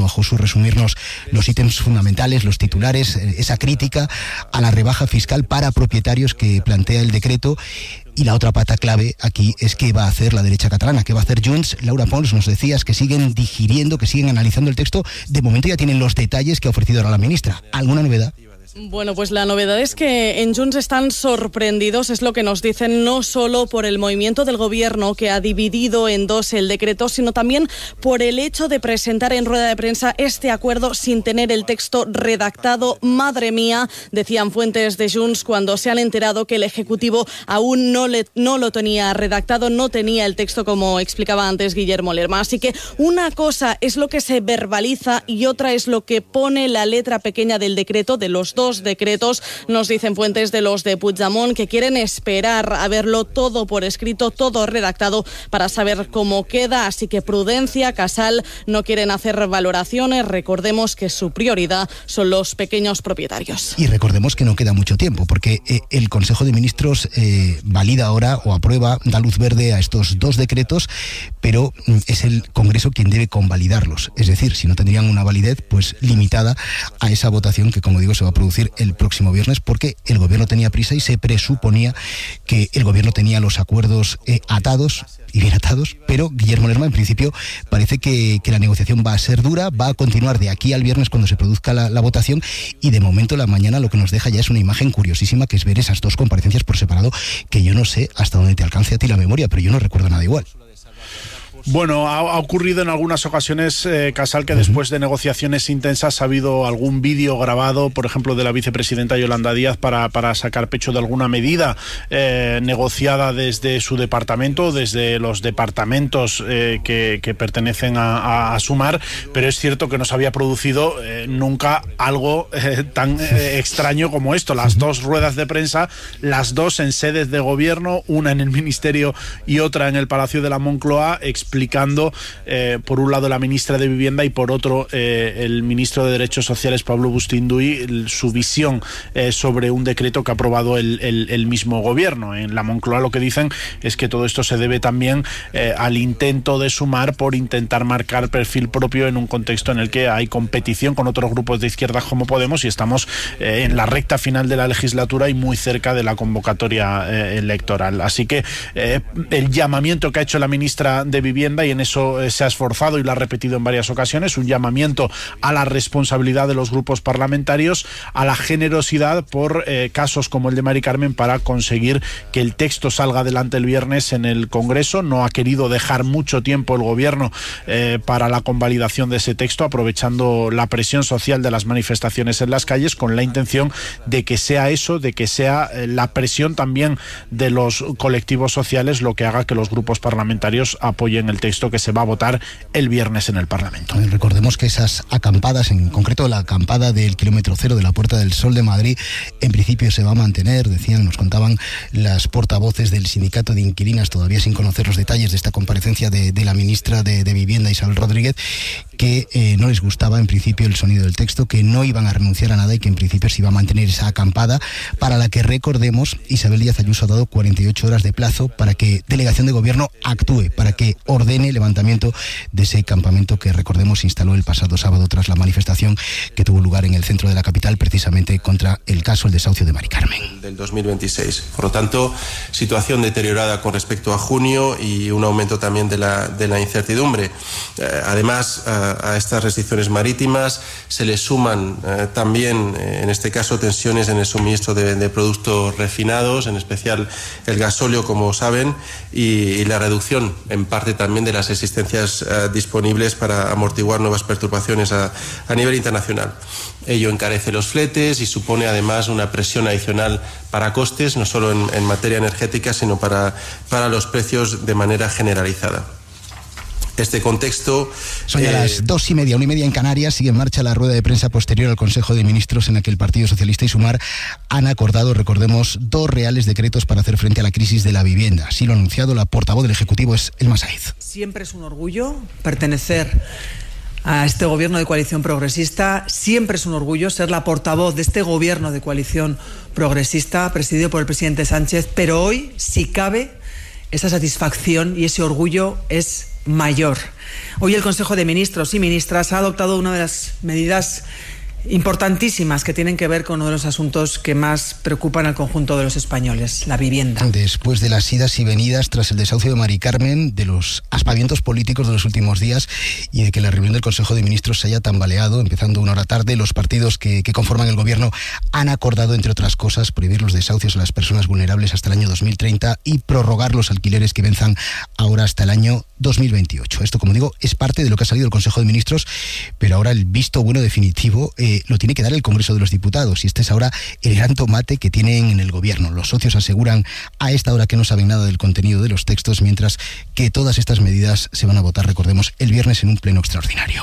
Josu, resumirnos los ítems fundamentales, los titulares, esa crítica a la rebaja fiscal para propietarios que plantea el decreto. Y la otra pata clave aquí es qué va a hacer la derecha catalana, qué va a hacer Junts. Laura Pons, nos decías que siguen digiriendo, que siguen analizando el texto. De momento ya tienen los detalles que ha ofrecido ahora la ministra. ¿Alguna novedad? Bueno, pues la novedad es que en Junts están sorprendidos, es lo que nos dicen, no solo por el movimiento del gobierno que ha dividido en dos el decreto, sino también por el hecho de presentar en rueda de prensa este acuerdo sin tener el texto redactado. Madre mía, decían fuentes de Junts cuando se han enterado que el Ejecutivo aún no, le, no lo tenía redactado, no tenía el texto, como explicaba antes Guillermo Lerma. Así que una cosa es lo que se verbaliza y otra es lo que pone la letra pequeña del decreto, de los dos decretos. Nos dicen fuentes de los de Puigdemont que quieren esperar a verlo todo por escrito, todo redactado para saber cómo queda, así que prudencia. Casal, no quieren hacer valoraciones, recordemos que su prioridad son los pequeños propietarios. Y recordemos que no queda mucho tiempo, porque eh, el Consejo de Ministros eh, valida ahora o aprueba, da luz verde a estos dos decretos, pero mm, es el Congreso quien debe convalidarlos, es decir, si no tendrían una validez pues limitada a esa votación que, como digo, se va a producir el próximo viernes, porque el gobierno tenía prisa y se presuponía que el gobierno tenía los acuerdos eh, atados y bien atados, pero Guillermo Lerma en principio parece que, que la negociación va a ser dura, va a continuar de aquí al viernes cuando se produzca la, la votación, y de momento la mañana lo que nos deja ya es una imagen curiosísima, que es ver esas dos comparecencias por separado, que yo no sé hasta dónde te alcance a ti la memoria, pero yo no recuerdo nada igual. Bueno, ha, ha ocurrido en algunas ocasiones, eh, Casal, que después de negociaciones intensas ha habido algún vídeo grabado, por ejemplo, de la vicepresidenta Yolanda Díaz para, para sacar pecho de alguna medida eh, negociada desde su departamento, desde los departamentos eh, que, que pertenecen a, a, a Sumar, pero es cierto que no se había producido eh, nunca algo eh, tan eh, extraño como esto. Las dos ruedas de prensa, las dos en sedes de gobierno, una en el Ministerio y otra en el Palacio de la Moncloa, explicando eh, por un lado la ministra de Vivienda y por otro eh, el ministro de Derechos Sociales, Pablo Bustinduy, el, su visión eh, sobre un decreto que ha aprobado el, el, el mismo gobierno. En la Moncloa lo que dicen es que todo esto se debe también eh, al intento de Sumar por intentar marcar perfil propio en un contexto en el que hay competición con otros grupos de izquierda como Podemos y estamos eh, en la recta final de la legislatura y muy cerca de la convocatoria eh, electoral. Así que eh, el llamamiento que ha hecho la ministra de Vivienda, y en eso eh, se ha esforzado y lo ha repetido en varias ocasiones, un llamamiento a la responsabilidad de los grupos parlamentarios, a la generosidad por eh, casos como el de Mari Carmen para conseguir que el texto salga adelante el viernes en el Congreso. No ha querido dejar mucho tiempo el gobierno eh, para la convalidación de ese texto, aprovechando la presión social de las manifestaciones en las calles, con la intención de que sea eso, de que sea eh, la presión también de los colectivos sociales lo que haga que los grupos parlamentarios apoyen el texto que se va a votar el viernes en el Parlamento. Recordemos que esas acampadas, en concreto la acampada del kilómetro cero de la Puerta del Sol de Madrid, en principio se va a mantener, decían, nos contaban las portavoces del sindicato de inquilinas, todavía sin conocer los detalles de esta comparecencia de, de la ministra de, de Vivienda, Isabel Rodríguez, que eh, no les gustaba en principio el sonido del texto, que no iban a renunciar a nada y que en principio se iba a mantener esa acampada, para la que, recordemos, Isabel Díaz Ayuso ha dado cuarenta y ocho horas de plazo para que Delegación de Gobierno actúe, para que ordene el levantamiento de ese campamento que, recordemos, se instaló el pasado sábado tras la manifestación que tuvo lugar en el centro de la capital, precisamente contra el caso, el desahucio de Mari Carmen. Del dos mil veintiséis. Por lo tanto, situación deteriorada con respecto a junio y un aumento también de la, de la incertidumbre. Eh, además, a, a estas restricciones marítimas se le suman eh, también, eh, en este caso, tensiones en el suministro de, de productos refinados, en especial el gasóleo, como saben, y, y la reducción, en parte también, de las existencias eh, disponibles para amortiguar nuevas perturbaciones a, a nivel internacional. Ello encarece los fletes y supone además una presión adicional para costes, no solo en, en materia energética, sino para, para los precios de manera generalizada. Este contexto... Son ya eh... las dos y media, una y media en Canarias. Sigue en marcha la rueda de prensa posterior al Consejo de Ministros, en la que el Partido Socialista y Sumar han acordado, recordemos, dos reales decretos para hacer frente a la crisis de la vivienda. Así lo ha anunciado la portavoz del Ejecutivo, es Elma Saiz. Siempre es un orgullo pertenecer a este gobierno de coalición progresista. Siempre es un orgullo ser la portavoz de este gobierno de coalición progresista presidido por el presidente Sánchez, pero hoy, si cabe, esa satisfacción y ese orgullo es mayor. Hoy el Consejo de Ministros y Ministras ha adoptado una de las medidas importantísimas que tienen que ver con uno de los asuntos que más preocupan al conjunto de los españoles, la vivienda. Después de las idas y venidas tras el desahucio de Mari Carmen, de los aspavientos políticos de los últimos días y de que la reunión del Consejo de Ministros se haya tambaleado, empezando una hora tarde, los partidos que, que conforman el gobierno han acordado, entre otras cosas, prohibir los desahucios a las personas vulnerables hasta el año dos mil treinta y prorrogar los alquileres que venzan ahora hasta el año dos mil veintiocho. Esto, como digo, es parte de lo que ha salido del Consejo de Ministros, pero ahora el visto bueno definitivo eh, lo tiene que dar el Congreso de los Diputados, y este es ahora el gran tomate que tienen en el gobierno. Los socios aseguran a esta hora que no saben nada del contenido de los textos, mientras que todas estas medidas se van a votar, recordemos, el viernes en un pleno extraordinario.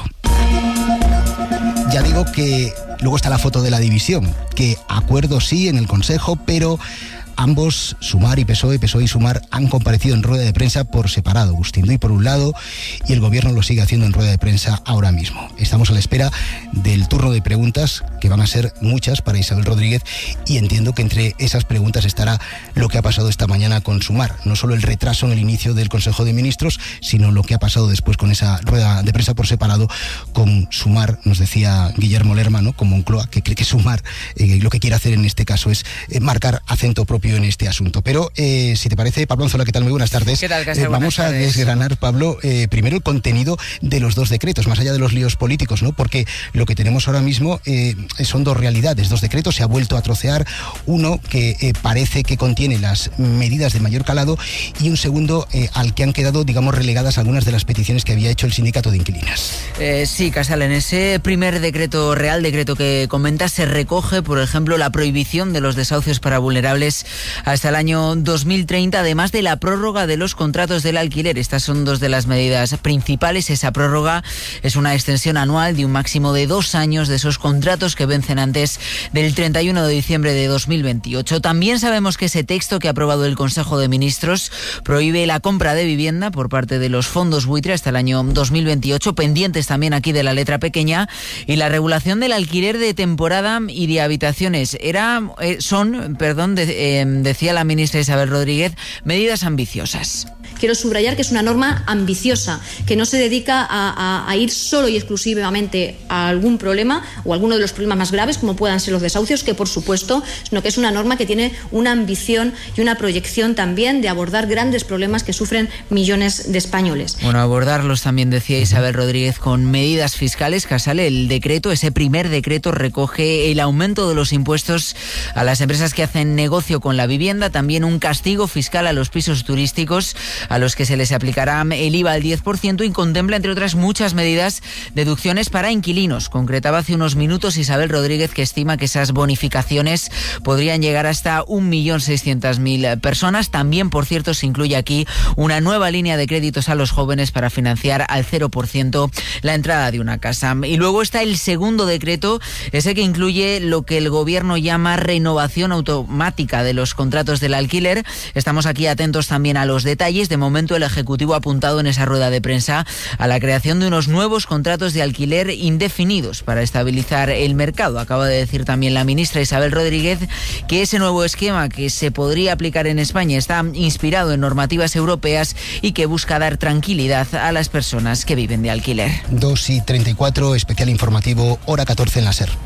Ya digo que luego está la foto de la división, que acuerdo sí en el Consejo, pero ambos, Sumar y P S O E, P S O E y Sumar, han comparecido en rueda de prensa por separado. Agustín Duy por un lado y el gobierno lo sigue haciendo en rueda de prensa ahora mismo. Estamos a la espera del turno de preguntas, que van a ser muchas para Isabel Rodríguez, y entiendo que entre esas preguntas estará lo que ha pasado esta mañana con Sumar. No solo el retraso en el inicio del Consejo de Ministros, sino lo que ha pasado después con esa rueda de prensa por separado con Sumar. Nos decía Guillermo Lerma, ¿no?, con Moncloa, que cree que Sumar eh, lo que quiere hacer en este caso es eh, marcar acento propio en este asunto. Pero, eh, si te parece, Pablo Anzola, ¿qué tal? Muy buenas tardes. ¿Qué tal, Casal? Eh, vamos a desgranar, Pablo, eh, primero el contenido de los dos decretos, más allá de los líos políticos, ¿no? Porque lo que tenemos ahora mismo eh, son dos realidades, dos decretos. Se ha vuelto a trocear uno que eh, parece que contiene las medidas de mayor calado, y un segundo eh, al que han quedado, digamos, relegadas algunas de las peticiones que había hecho el sindicato de inquilinas. Eh, sí, Casal, en ese primer decreto, real decreto que comentas, se recoge, por ejemplo, la prohibición de los desahucios para vulnerables hasta el año dos mil treinta, además de la prórroga de los contratos del alquiler. Estas son dos de las medidas principales. Esa prórroga es una extensión anual de un máximo de dos años de esos contratos que vencen antes del treinta y uno de diciembre de dos mil veintiocho. También sabemos que ese texto que ha aprobado el Consejo de Ministros prohíbe la compra de vivienda por parte de los fondos buitre hasta el año dos mil veintiocho, pendientes también aquí de la letra pequeña, y la regulación del alquiler de temporada y de habitaciones. Era, eh, son, perdón, de, eh, decía la ministra Isabel Rodríguez, medidas ambiciosas. Quiero subrayar que es una norma ambiciosa, que no se dedica a, a, a ir solo y exclusivamente a algún problema o a alguno de los problemas más graves, como puedan ser los desahucios, que por supuesto, sino que es una norma que tiene una ambición y una proyección también de abordar grandes problemas que sufren millones de españoles. Bueno, abordarlos también, decía Isabel Rodríguez, con medidas fiscales. Casal, el decreto, ese primer decreto, recoge el aumento de los impuestos a las empresas que hacen negocio con la vivienda, también un castigo fiscal a los pisos turísticos, a los que se les aplicará el I V A al diez por ciento, y contempla, entre otras muchas medidas, deducciones para inquilinos. Concretaba hace unos minutos Isabel Rodríguez que estima que esas bonificaciones podrían llegar hasta un millón seiscientas mil personas. También, por cierto, se incluye aquí una nueva línea de créditos a los jóvenes para financiar al cero por ciento la entrada de una casa. Y luego está el segundo decreto, ese que incluye lo que el gobierno llama renovación automática de los contratos del alquiler. Estamos aquí atentos también a los detalles. De momento, el Ejecutivo ha apuntado en esa rueda de prensa a la creación de unos nuevos contratos de alquiler indefinidos para estabilizar el mercado. Acaba de decir también la ministra Isabel Rodríguez que ese nuevo esquema que se podría aplicar en España está inspirado en normativas europeas y que busca dar tranquilidad a las personas que viven de alquiler. dos y treinta y cuatro, especial informativo, hora catorce en la SER.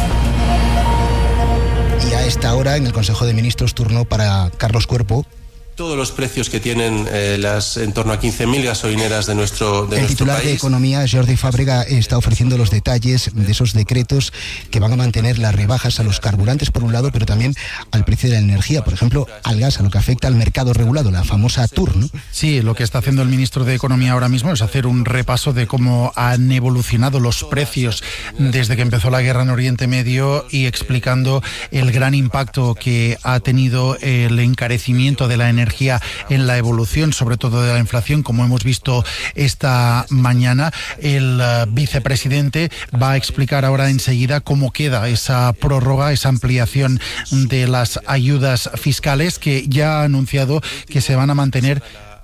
Y a esta hora, en el Consejo de Ministros, turno para Carlos Cuerpo. Todos los precios que tienen eh, las en torno a quince mil gasolineras de nuestro, de el nuestro titular país. de Economía, Jordi Fábrega, está ofreciendo los detalles de esos decretos que van a mantener las rebajas a los carburantes por un lado, pero también al precio de la energía, por ejemplo, al gas, a lo que afecta al mercado regulado, la famosa T U R, ¿no? Sí, lo que está haciendo el ministro de Economía ahora mismo es hacer un repaso de cómo han evolucionado los precios desde que empezó la guerra en Oriente Medio, y explicando el gran impacto que ha tenido el encarecimiento de la energía en la evolución, sobre todo de la inflación, como hemos visto esta mañana. El uh, vicepresidente va a explicar ahora enseguida cómo queda esa prórroga, esa ampliación de las ayudas fiscales, que ya ha anunciado que se van a mantener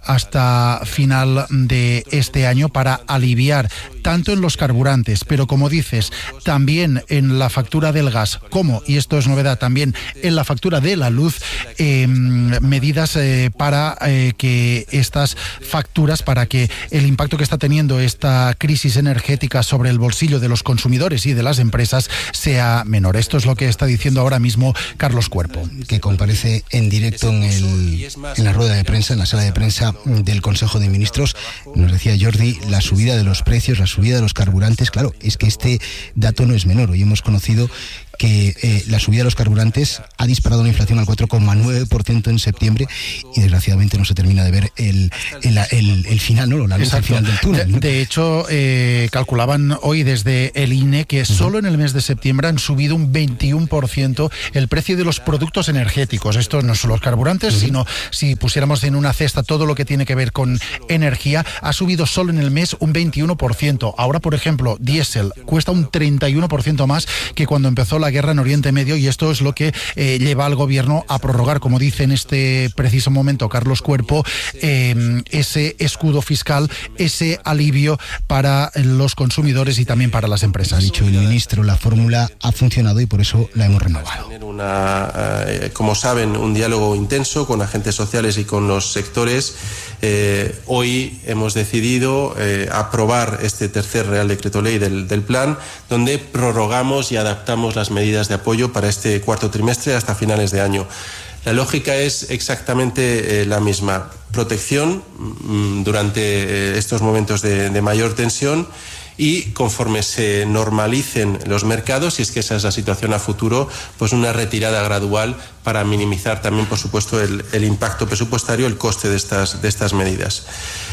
hasta final de este año para aliviar tanto en los carburantes, pero como dices, también en la factura del gas, como, y esto es novedad, también en la factura de la luz, eh, medidas eh, para eh, que estas facturas, para que el impacto que está teniendo esta crisis energética sobre el bolsillo de los consumidores y de las empresas sea menor. Esto es lo que está diciendo ahora mismo Carlos Cuerpo, que comparece en directo en, el, en la rueda de prensa, en la sala de prensa del Consejo de Ministros. Nos decía Jordi, la subida de los precios, la subida de los carburantes. Claro, es que este dato no es menor. Hoy hemos conocido que eh, la subida de los carburantes ha disparado la inflación al cuatro coma nueve por ciento en septiembre y desgraciadamente no se termina de ver el, el, el, el final, ¿no? La luz al final del túnel, ¿no? De, de hecho, eh, calculaban hoy desde el I N E que uh-huh. solo en el mes de septiembre han subido un veintiuno por ciento el precio de los productos energéticos. Esto no son los carburantes, uh-huh. sino si pusiéramos en una cesta todo lo que tiene que ver con energía, ha subido solo en el mes un veintiuno por ciento. Ahora, por ejemplo, diésel cuesta un treinta y uno por ciento más que cuando empezó la la guerra en Oriente Medio, y esto es lo que eh, lleva al gobierno a prorrogar, como dice en este preciso momento Carlos Cuerpo, eh, ese escudo fiscal, ese alivio para los consumidores y también para las empresas. Ha dicho el ministro, la fórmula ha funcionado y por eso la hemos renovado. Una, eh, como saben, un diálogo intenso con agentes sociales y con los sectores. Eh, hoy hemos decidido eh, aprobar este tercer Real Decreto Ley del, del plan, donde prorrogamos y adaptamos las medidas de apoyo para este cuarto trimestre hasta finales de año. La lógica es exactamente eh, la misma. Protección mmm, durante eh, estos momentos de, de mayor tensión, y conforme se normalicen los mercados, si es que esa es la situación a futuro, pues una retirada gradual para minimizar también, por supuesto, el, el impacto presupuestario, el coste de estas, de estas medidas.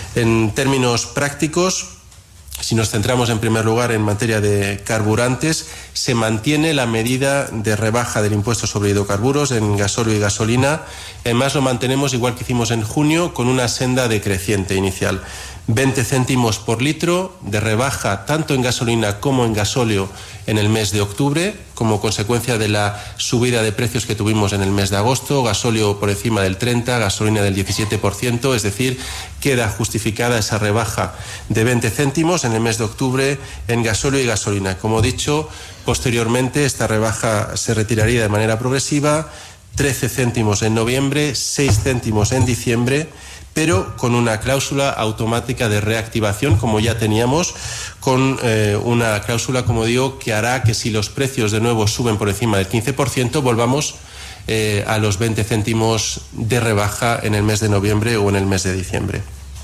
En términos prácticos, si nos centramos en primer lugar en materia de carburantes, se mantiene la medida de rebaja del impuesto sobre hidrocarburos en gasóleo y gasolina. Además, lo mantenemos igual que hicimos en junio, con una senda decreciente inicial. veinte céntimos por litro de rebaja tanto en gasolina como en gasóleo en el mes de octubre, como consecuencia de la subida de precios que tuvimos en el mes de agosto. Gasóleo por encima del treinta por ciento, gasolina del diecisiete por ciento, es decir, queda justificada esa rebaja de veinte céntimos en el mes de octubre en gasóleo y gasolina. Como he dicho, posteriormente esta rebaja se retiraría de manera progresiva, trece céntimos en noviembre, seis céntimos en diciembre, pero con una cláusula automática de reactivación, como ya teníamos, con eh, una cláusula, como digo, que hará que si los precios de nuevo suben por encima del quince por ciento, volvamos eh, a los veinte céntimos de rebaja en el mes de noviembre o en el mes de diciembre.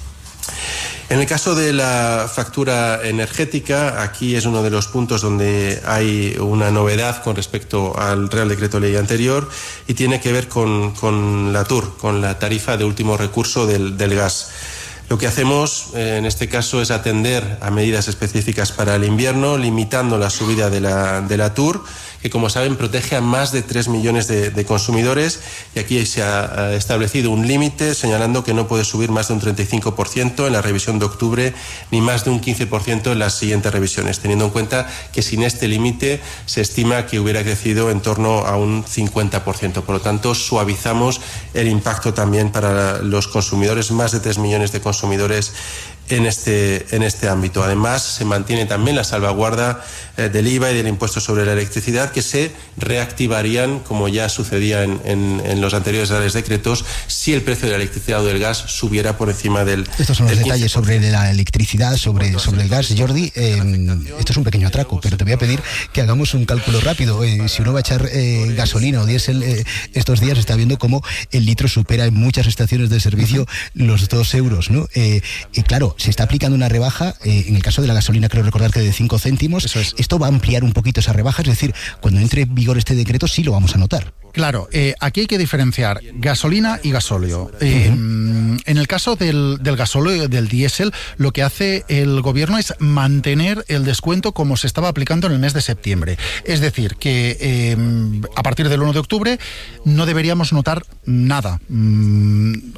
En el caso de la factura energética, aquí es uno de los puntos donde hay una novedad con respecto al Real Decreto Ley anterior, y tiene que ver con, con la T U R, con la tarifa de último recurso del, del gas. Lo que hacemos eh, en este caso es atender a medidas específicas para el invierno, limitando la subida de la, de la T U R, que, como saben, protege a más de tres millones de, de consumidores, y aquí se ha establecido un límite señalando que no puede subir más de un treinta y cinco por ciento en la revisión de octubre ni más de un quince por ciento en las siguientes revisiones, teniendo en cuenta que sin este límite se estima que hubiera crecido en torno a un cincuenta por ciento. Por lo tanto, suavizamos el impacto también para los consumidores, más de tres millones de consumidores en este, en este ámbito. Además, se mantiene también la salvaguarda eh, del I V A y del impuesto sobre la electricidad, que se reactivarían, como ya sucedía en, en, en los anteriores reales decretos, si el precio de la electricidad o del gas subiera por encima del Estos son los del detalles sobre la electricidad, sobre, sobre el gas. Jordi, eh, esto es un pequeño atraco, pero te voy a pedir que hagamos un cálculo rápido. Eh, si uno va a echar eh, gasolina o diésel, eh, estos días está viendo cómo el litro supera en muchas estaciones de servicio los dos euros, ¿no? Eh, y claro, se está aplicando una rebaja, eh, en el caso de la gasolina creo recordar que de cinco céntimos. Eso es. Esto va a ampliar un poquito esa rebaja, es decir, cuando entre en vigor este decreto sí lo vamos a notar. Claro, eh, aquí hay que diferenciar gasolina y gasóleo. Eh, uh-huh. En el caso del, del gasóleo y del diésel, lo que hace el gobierno es mantener el descuento como se estaba aplicando en el mes de septiembre. Es decir, que eh, a partir del uno de octubre no deberíamos notar nada. Mm,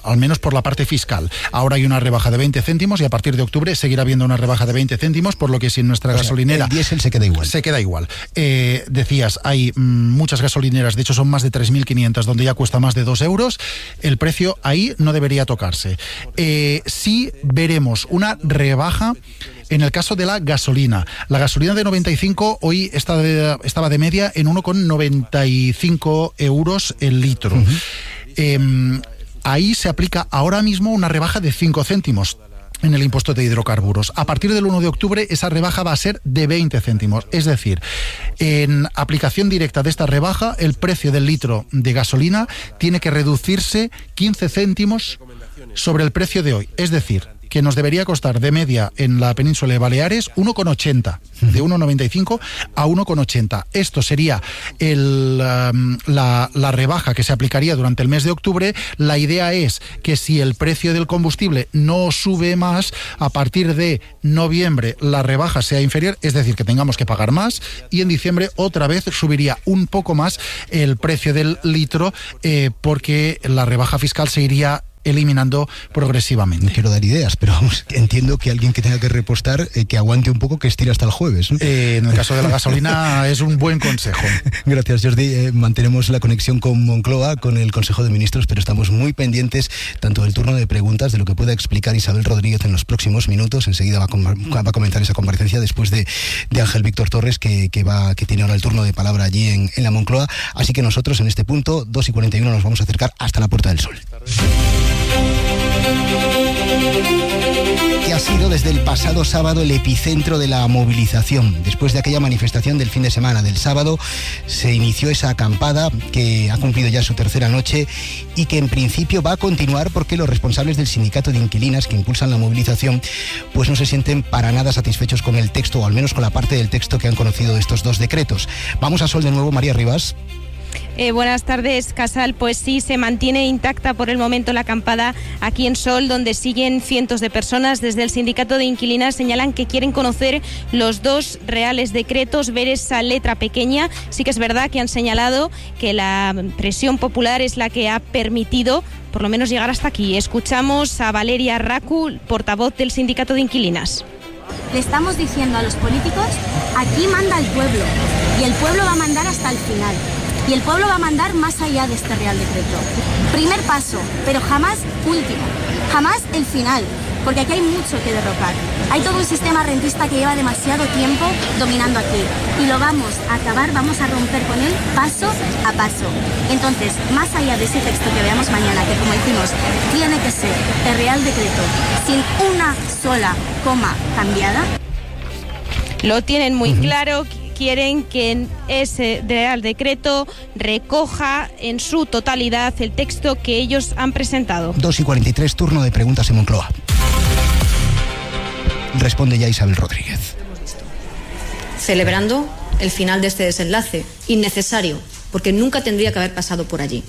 al menos por la parte fiscal. Ahora hay una rebaja de veinte céntimos y a partir de octubre seguirá habiendo una rebaja de veinte céntimos, por lo que si en nuestra o sea, gasolinera... el diésel se queda igual. Se queda igual. Eh, decías, hay mmm, muchas gasolineras, de hecho son más de tres mil quinientas, donde ya cuesta más de dos euros. El precio ahí no debería tocarse. Eh, sí veremos una rebaja en el caso de la gasolina. La gasolina de noventa y cinco hoy está de, estaba de media en uno con noventa y cinco euros el litro. Uh-huh. Eh, ahí se aplica ahora mismo una rebaja de cinco céntimos en el impuesto de hidrocarburos. A partir del uno de octubre esa rebaja va a ser de veinte céntimos. Es decir, en aplicación directa de esta rebaja, el precio del litro de gasolina tiene que reducirse quince céntimos sobre el precio de hoy. Es decir, que nos debería costar de media en la península de Baleares uno con ochenta, de uno con noventa y cinco a uno con ochenta. Esto sería el, um, la, la rebaja que se aplicaría durante el mes de octubre. La idea es que si el precio del combustible no sube más, a partir de noviembre la rebaja sea inferior, es decir, que tengamos que pagar más, y en diciembre otra vez subiría un poco más el precio del litro, eh, porque la rebaja fiscal se iría eliminando progresivamente. No quiero dar ideas, pero vamos, entiendo que alguien que tenga que repostar, eh, que aguante un poco, que estire hasta el jueves, ¿no? Eh, en el caso de la gasolina es un buen consejo. Gracias, Jordi. Eh, mantenemos la conexión con Moncloa, con el Consejo de Ministros, pero estamos muy pendientes tanto del turno de preguntas, de lo que pueda explicar Isabel Rodríguez en los próximos minutos. Enseguida va a, va a comenzar esa comparecencia después de, de Ángel Víctor Torres, que, que, va, que tiene ahora el turno de palabra allí en, en la Moncloa. Así que nosotros en este punto, dos y cuarenta y uno, nos vamos a acercar hasta la Puerta del Sol. Que ha sido desde el pasado sábado el epicentro de la movilización. Después de aquella manifestación del fin de semana del sábado, se inició esa acampada que ha cumplido ya su tercera noche y que en principio va a continuar, porque los responsables del sindicato de inquilinas que impulsan la movilización pues no se sienten para nada satisfechos con el texto, o al menos con la parte del texto que han conocido de estos dos decretos. Vamos a Sol de nuevo, María Rivas. Eh, buenas tardes, Casal. Pues sí, se mantiene intacta por el momento la acampada aquí en Sol, donde siguen cientos de personas. Desde el sindicato de inquilinas señalan que quieren conocer los dos reales decretos, ver esa letra pequeña. Sí que es verdad que han señalado que la presión popular es la que ha permitido por lo menos llegar hasta aquí. Escuchamos a Valeria Racu, portavoz del sindicato de inquilinas. Le estamos diciendo a los políticos, aquí manda el pueblo, y el pueblo va a mandar hasta el final. Y el pueblo va a mandar más allá de este Real Decreto. Primer paso, pero jamás último. Jamás el final, porque aquí hay mucho que derrocar. Hay todo un sistema rentista que lleva demasiado tiempo dominando aquí. Y lo vamos a acabar, vamos a romper con él paso a paso. Entonces, más allá de ese texto que veamos mañana, que como decimos, tiene que ser el Real Decreto sin una sola coma cambiada. Lo tienen muy uh-huh. claro. Quieren que ese Real Decreto recoja en su totalidad el texto que ellos han presentado. dos y cuarenta y tres, turno de preguntas en Moncloa. Responde ya Isabel Rodríguez. Celebrando el final de este desenlace, innecesario, porque nunca tendría que haber pasado por allí.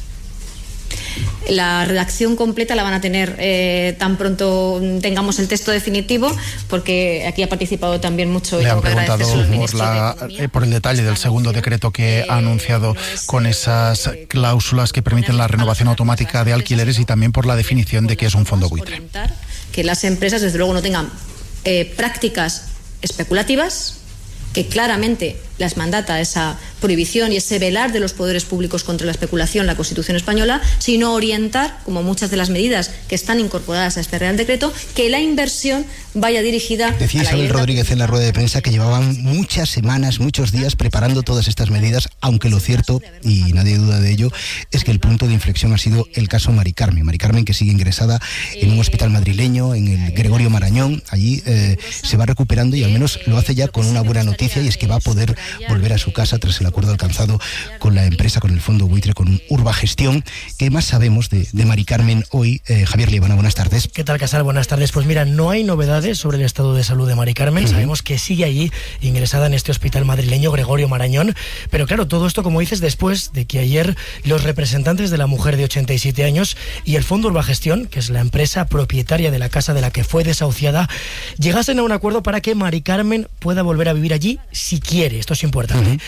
La redacción completa la van a tener eh, tan pronto tengamos el texto definitivo, porque aquí ha participado también mucho. Le han preguntado por, la, eh, por el detalle del segundo decreto que ha anunciado con esas cláusulas que permiten la renovación automática de alquileres, y también por la definición de qué es un fondo buitre. Que las empresas desde luego no tengan eh, prácticas especulativas, que claramente las mandata esa prohibición y ese velar de los poderes públicos contra la especulación, la Constitución española, sino orientar, como muchas de las medidas que están incorporadas a este Real Decreto, que la inversión vaya dirigida. Decía a la Isabel Rodríguez en la rueda de prensa que llevaban muchas semanas, muchos días preparando todas estas medidas, aunque lo cierto, y nadie duda de ello, es que el punto de inflexión ha sido el caso Mari Carmen. Mari Carmen, que sigue ingresada en un hospital madrileño, en el Gregorio Marañón. Allí eh, se va recuperando, y al menos lo hace ya con una buena noticia, y es que va a poder volver a su casa tras el acuerdo alcanzado con la empresa, con el fondo buitre, con Urbagestión. ¿Qué más sabemos de, de Mari Carmen hoy? Eh, Javier Liebana, buenas tardes. ¿Qué tal, Casal? Buenas tardes. Pues mira, no hay novedades sobre el estado de salud de Mari Carmen. Uh-huh. Sabemos que sigue allí ingresada en este hospital madrileño Gregorio Marañón, pero claro, todo esto, como dices, después de que ayer los representantes de la mujer de ochenta y siete años y el fondo Urbagestión, que es la empresa propietaria de la casa de la que fue desahuciada, llegasen a un acuerdo para que Mari Carmen pueda volver a vivir allí si quiere. Esto es importante. Uh-huh. El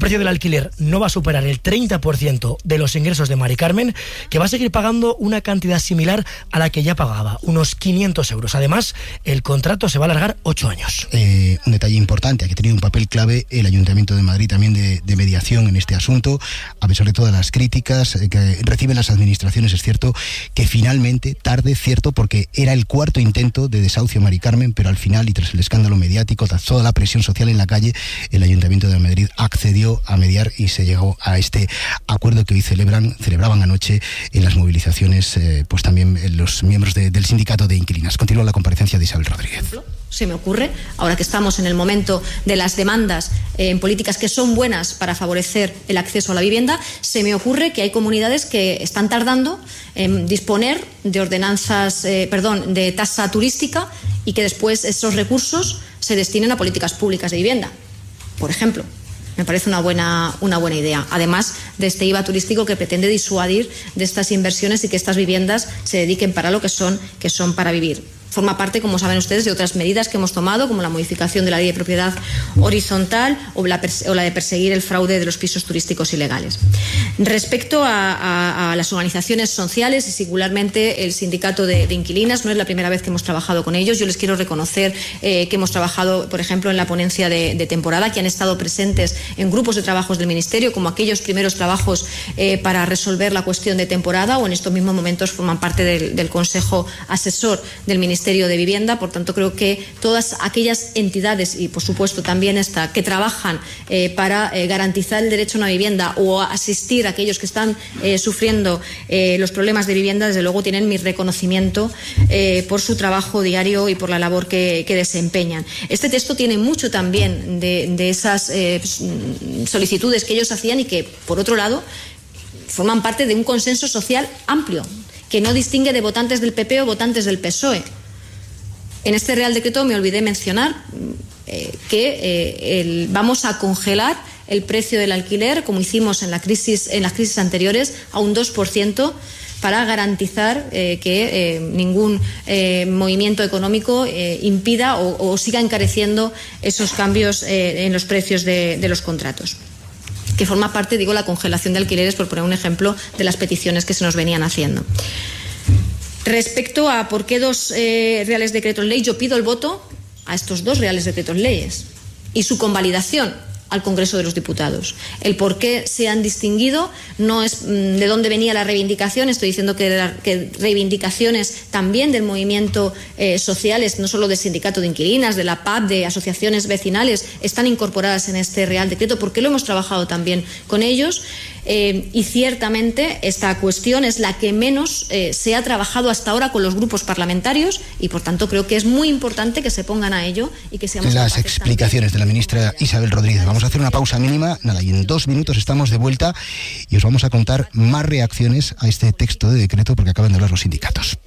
precio del alquiler no va a superar el treinta por ciento de los ingresos de Mari Carmen, que va a seguir pagando una cantidad similar a la que ya pagaba, unos quinientos euros. Además, el contrato se va a alargar ocho años. Eh, un detalle importante, que ha tenido un papel clave el Ayuntamiento de Madrid también de, de mediación en este asunto, a pesar de todas las críticas eh, que reciben las administraciones. Es cierto que finalmente, tarde, cierto, porque era el cuarto intento de desahucio a Mari Carmen, pero al final, y tras el escándalo mediático, tras toda la presión social en la calle, el Ayuntamiento de Madrid accedió a mediar y se llegó a este acuerdo que hoy celebran, celebraban anoche en las movilizaciones, eh, pues también los miembros de, del sindicato de inquilinas. Continúa la comparecencia de Isabel Rodríguez. Se me ocurre, ahora que estamos en el momento de las demandas eh, en políticas que son buenas para favorecer el acceso a la vivienda, se me ocurre que hay comunidades que están tardando en disponer de ordenanzas, eh, perdón, de tasa turística, y que después esos recursos se destinen a políticas públicas de vivienda, por ejemplo. Me parece una buena, una buena idea. Además de este I V A turístico que pretende disuadir de estas inversiones y que estas viviendas se dediquen para lo que son, que son para vivir. Forma parte, como saben ustedes, de otras medidas que hemos tomado, como la modificación de la ley de propiedad horizontal o la, o la de perseguir el fraude de los pisos turísticos ilegales. Respecto a, a, a las organizaciones sociales y singularmente el sindicato de, de inquilinas, no es la primera vez que hemos trabajado con ellos. Yo les quiero reconocer eh, que hemos trabajado, por ejemplo, en la ponencia de, de temporada, que han estado presentes en grupos de trabajos del Ministerio, como aquellos primeros trabajos eh, para resolver la cuestión de temporada, o en estos mismos momentos forman parte del, del Consejo Asesor del Ministerio de Vivienda. Por tanto, creo que todas aquellas entidades, y por supuesto también esta, que trabajan eh, para eh, garantizar el derecho a una vivienda o a asistir a aquellos que están eh, sufriendo eh, los problemas de vivienda, desde luego tienen mi reconocimiento eh, por su trabajo diario y por la labor que, que desempeñan. Este texto tiene mucho también de, de esas eh, solicitudes que ellos hacían y que, por otro lado, forman parte de un consenso social amplio, que no distingue de votantes del P P o votantes del P S O E. En este Real Decreto me olvidé mencionar eh, que eh, el, vamos a congelar el precio del alquiler, como hicimos en, la crisis, en las crisis anteriores, a un dos por ciento, para garantizar eh, que eh, ningún eh, movimiento económico eh, impida o, o siga encareciendo esos cambios eh, en los precios de, de los contratos, que forma parte, digo, la congelación de alquileres, por poner un ejemplo de las peticiones que se nos venían haciendo. Respecto a por qué dos eh, reales decretos ley, yo pido el voto a estos dos reales decretos leyes y su convalidación al Congreso de los Diputados. El por qué se han distinguido no es mmm, de dónde venía la reivindicación. Estoy diciendo que, la, que reivindicaciones también del movimiento eh, sociales, no solo del sindicato de inquilinas, de la P A B, de asociaciones vecinales, están incorporadas en este Real Decreto, porque lo hemos trabajado también con ellos. Eh, y ciertamente esta cuestión es la que menos eh, se ha trabajado hasta ahora con los grupos parlamentarios, y por tanto creo que es muy importante que se pongan a ello y que seamos las explicaciones de la ministra Isabel Rodríguez. Vamos a hacer una pausa mínima, nada, y en dos minutos estamos de vuelta y os vamos a contar más reacciones a este texto de decreto, porque acaban de hablar los sindicatos.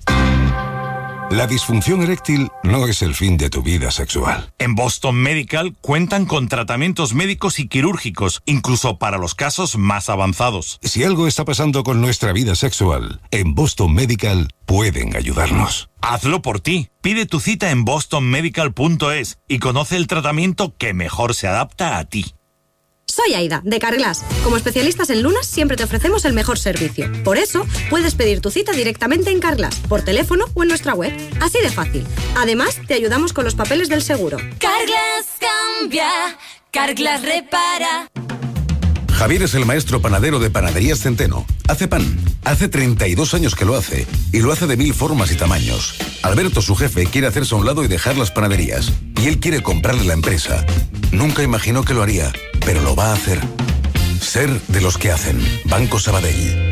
La disfunción eréctil no es el fin de tu vida sexual. En Boston Medical cuentan con tratamientos médicos y quirúrgicos, incluso para los casos más avanzados. Si algo está pasando con nuestra vida sexual, en Boston Medical pueden ayudarnos. Hazlo por ti. Pide tu cita en boston medical punto es y conoce el tratamiento que mejor se adapta a ti. Soy Aida, de Carglass. Como especialistas en lunas, siempre te ofrecemos el mejor servicio. Por eso, puedes pedir tu cita directamente en Carglass, por teléfono o en nuestra web. Así de fácil. Además, te ayudamos con los papeles del seguro. Carglass cambia, Carglass repara. Javier es el maestro panadero de Panaderías Centeno. Hace pan. Hace treinta y dos años que lo hace. Y lo hace de mil formas y tamaños. Alberto, su jefe, quiere hacerse a un lado y dejar las panaderías. Y él quiere comprarle la empresa. Nunca imaginó que lo haría, pero lo va a hacer. Ser de los que hacen. Banco Sabadell.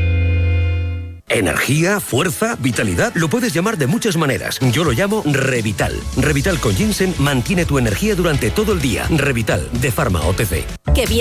Energía, fuerza, vitalidad, lo puedes llamar de muchas maneras. Yo lo llamo Revital. Revital con ginseng mantiene tu energía durante todo el día. Revital, de Pharma O T C.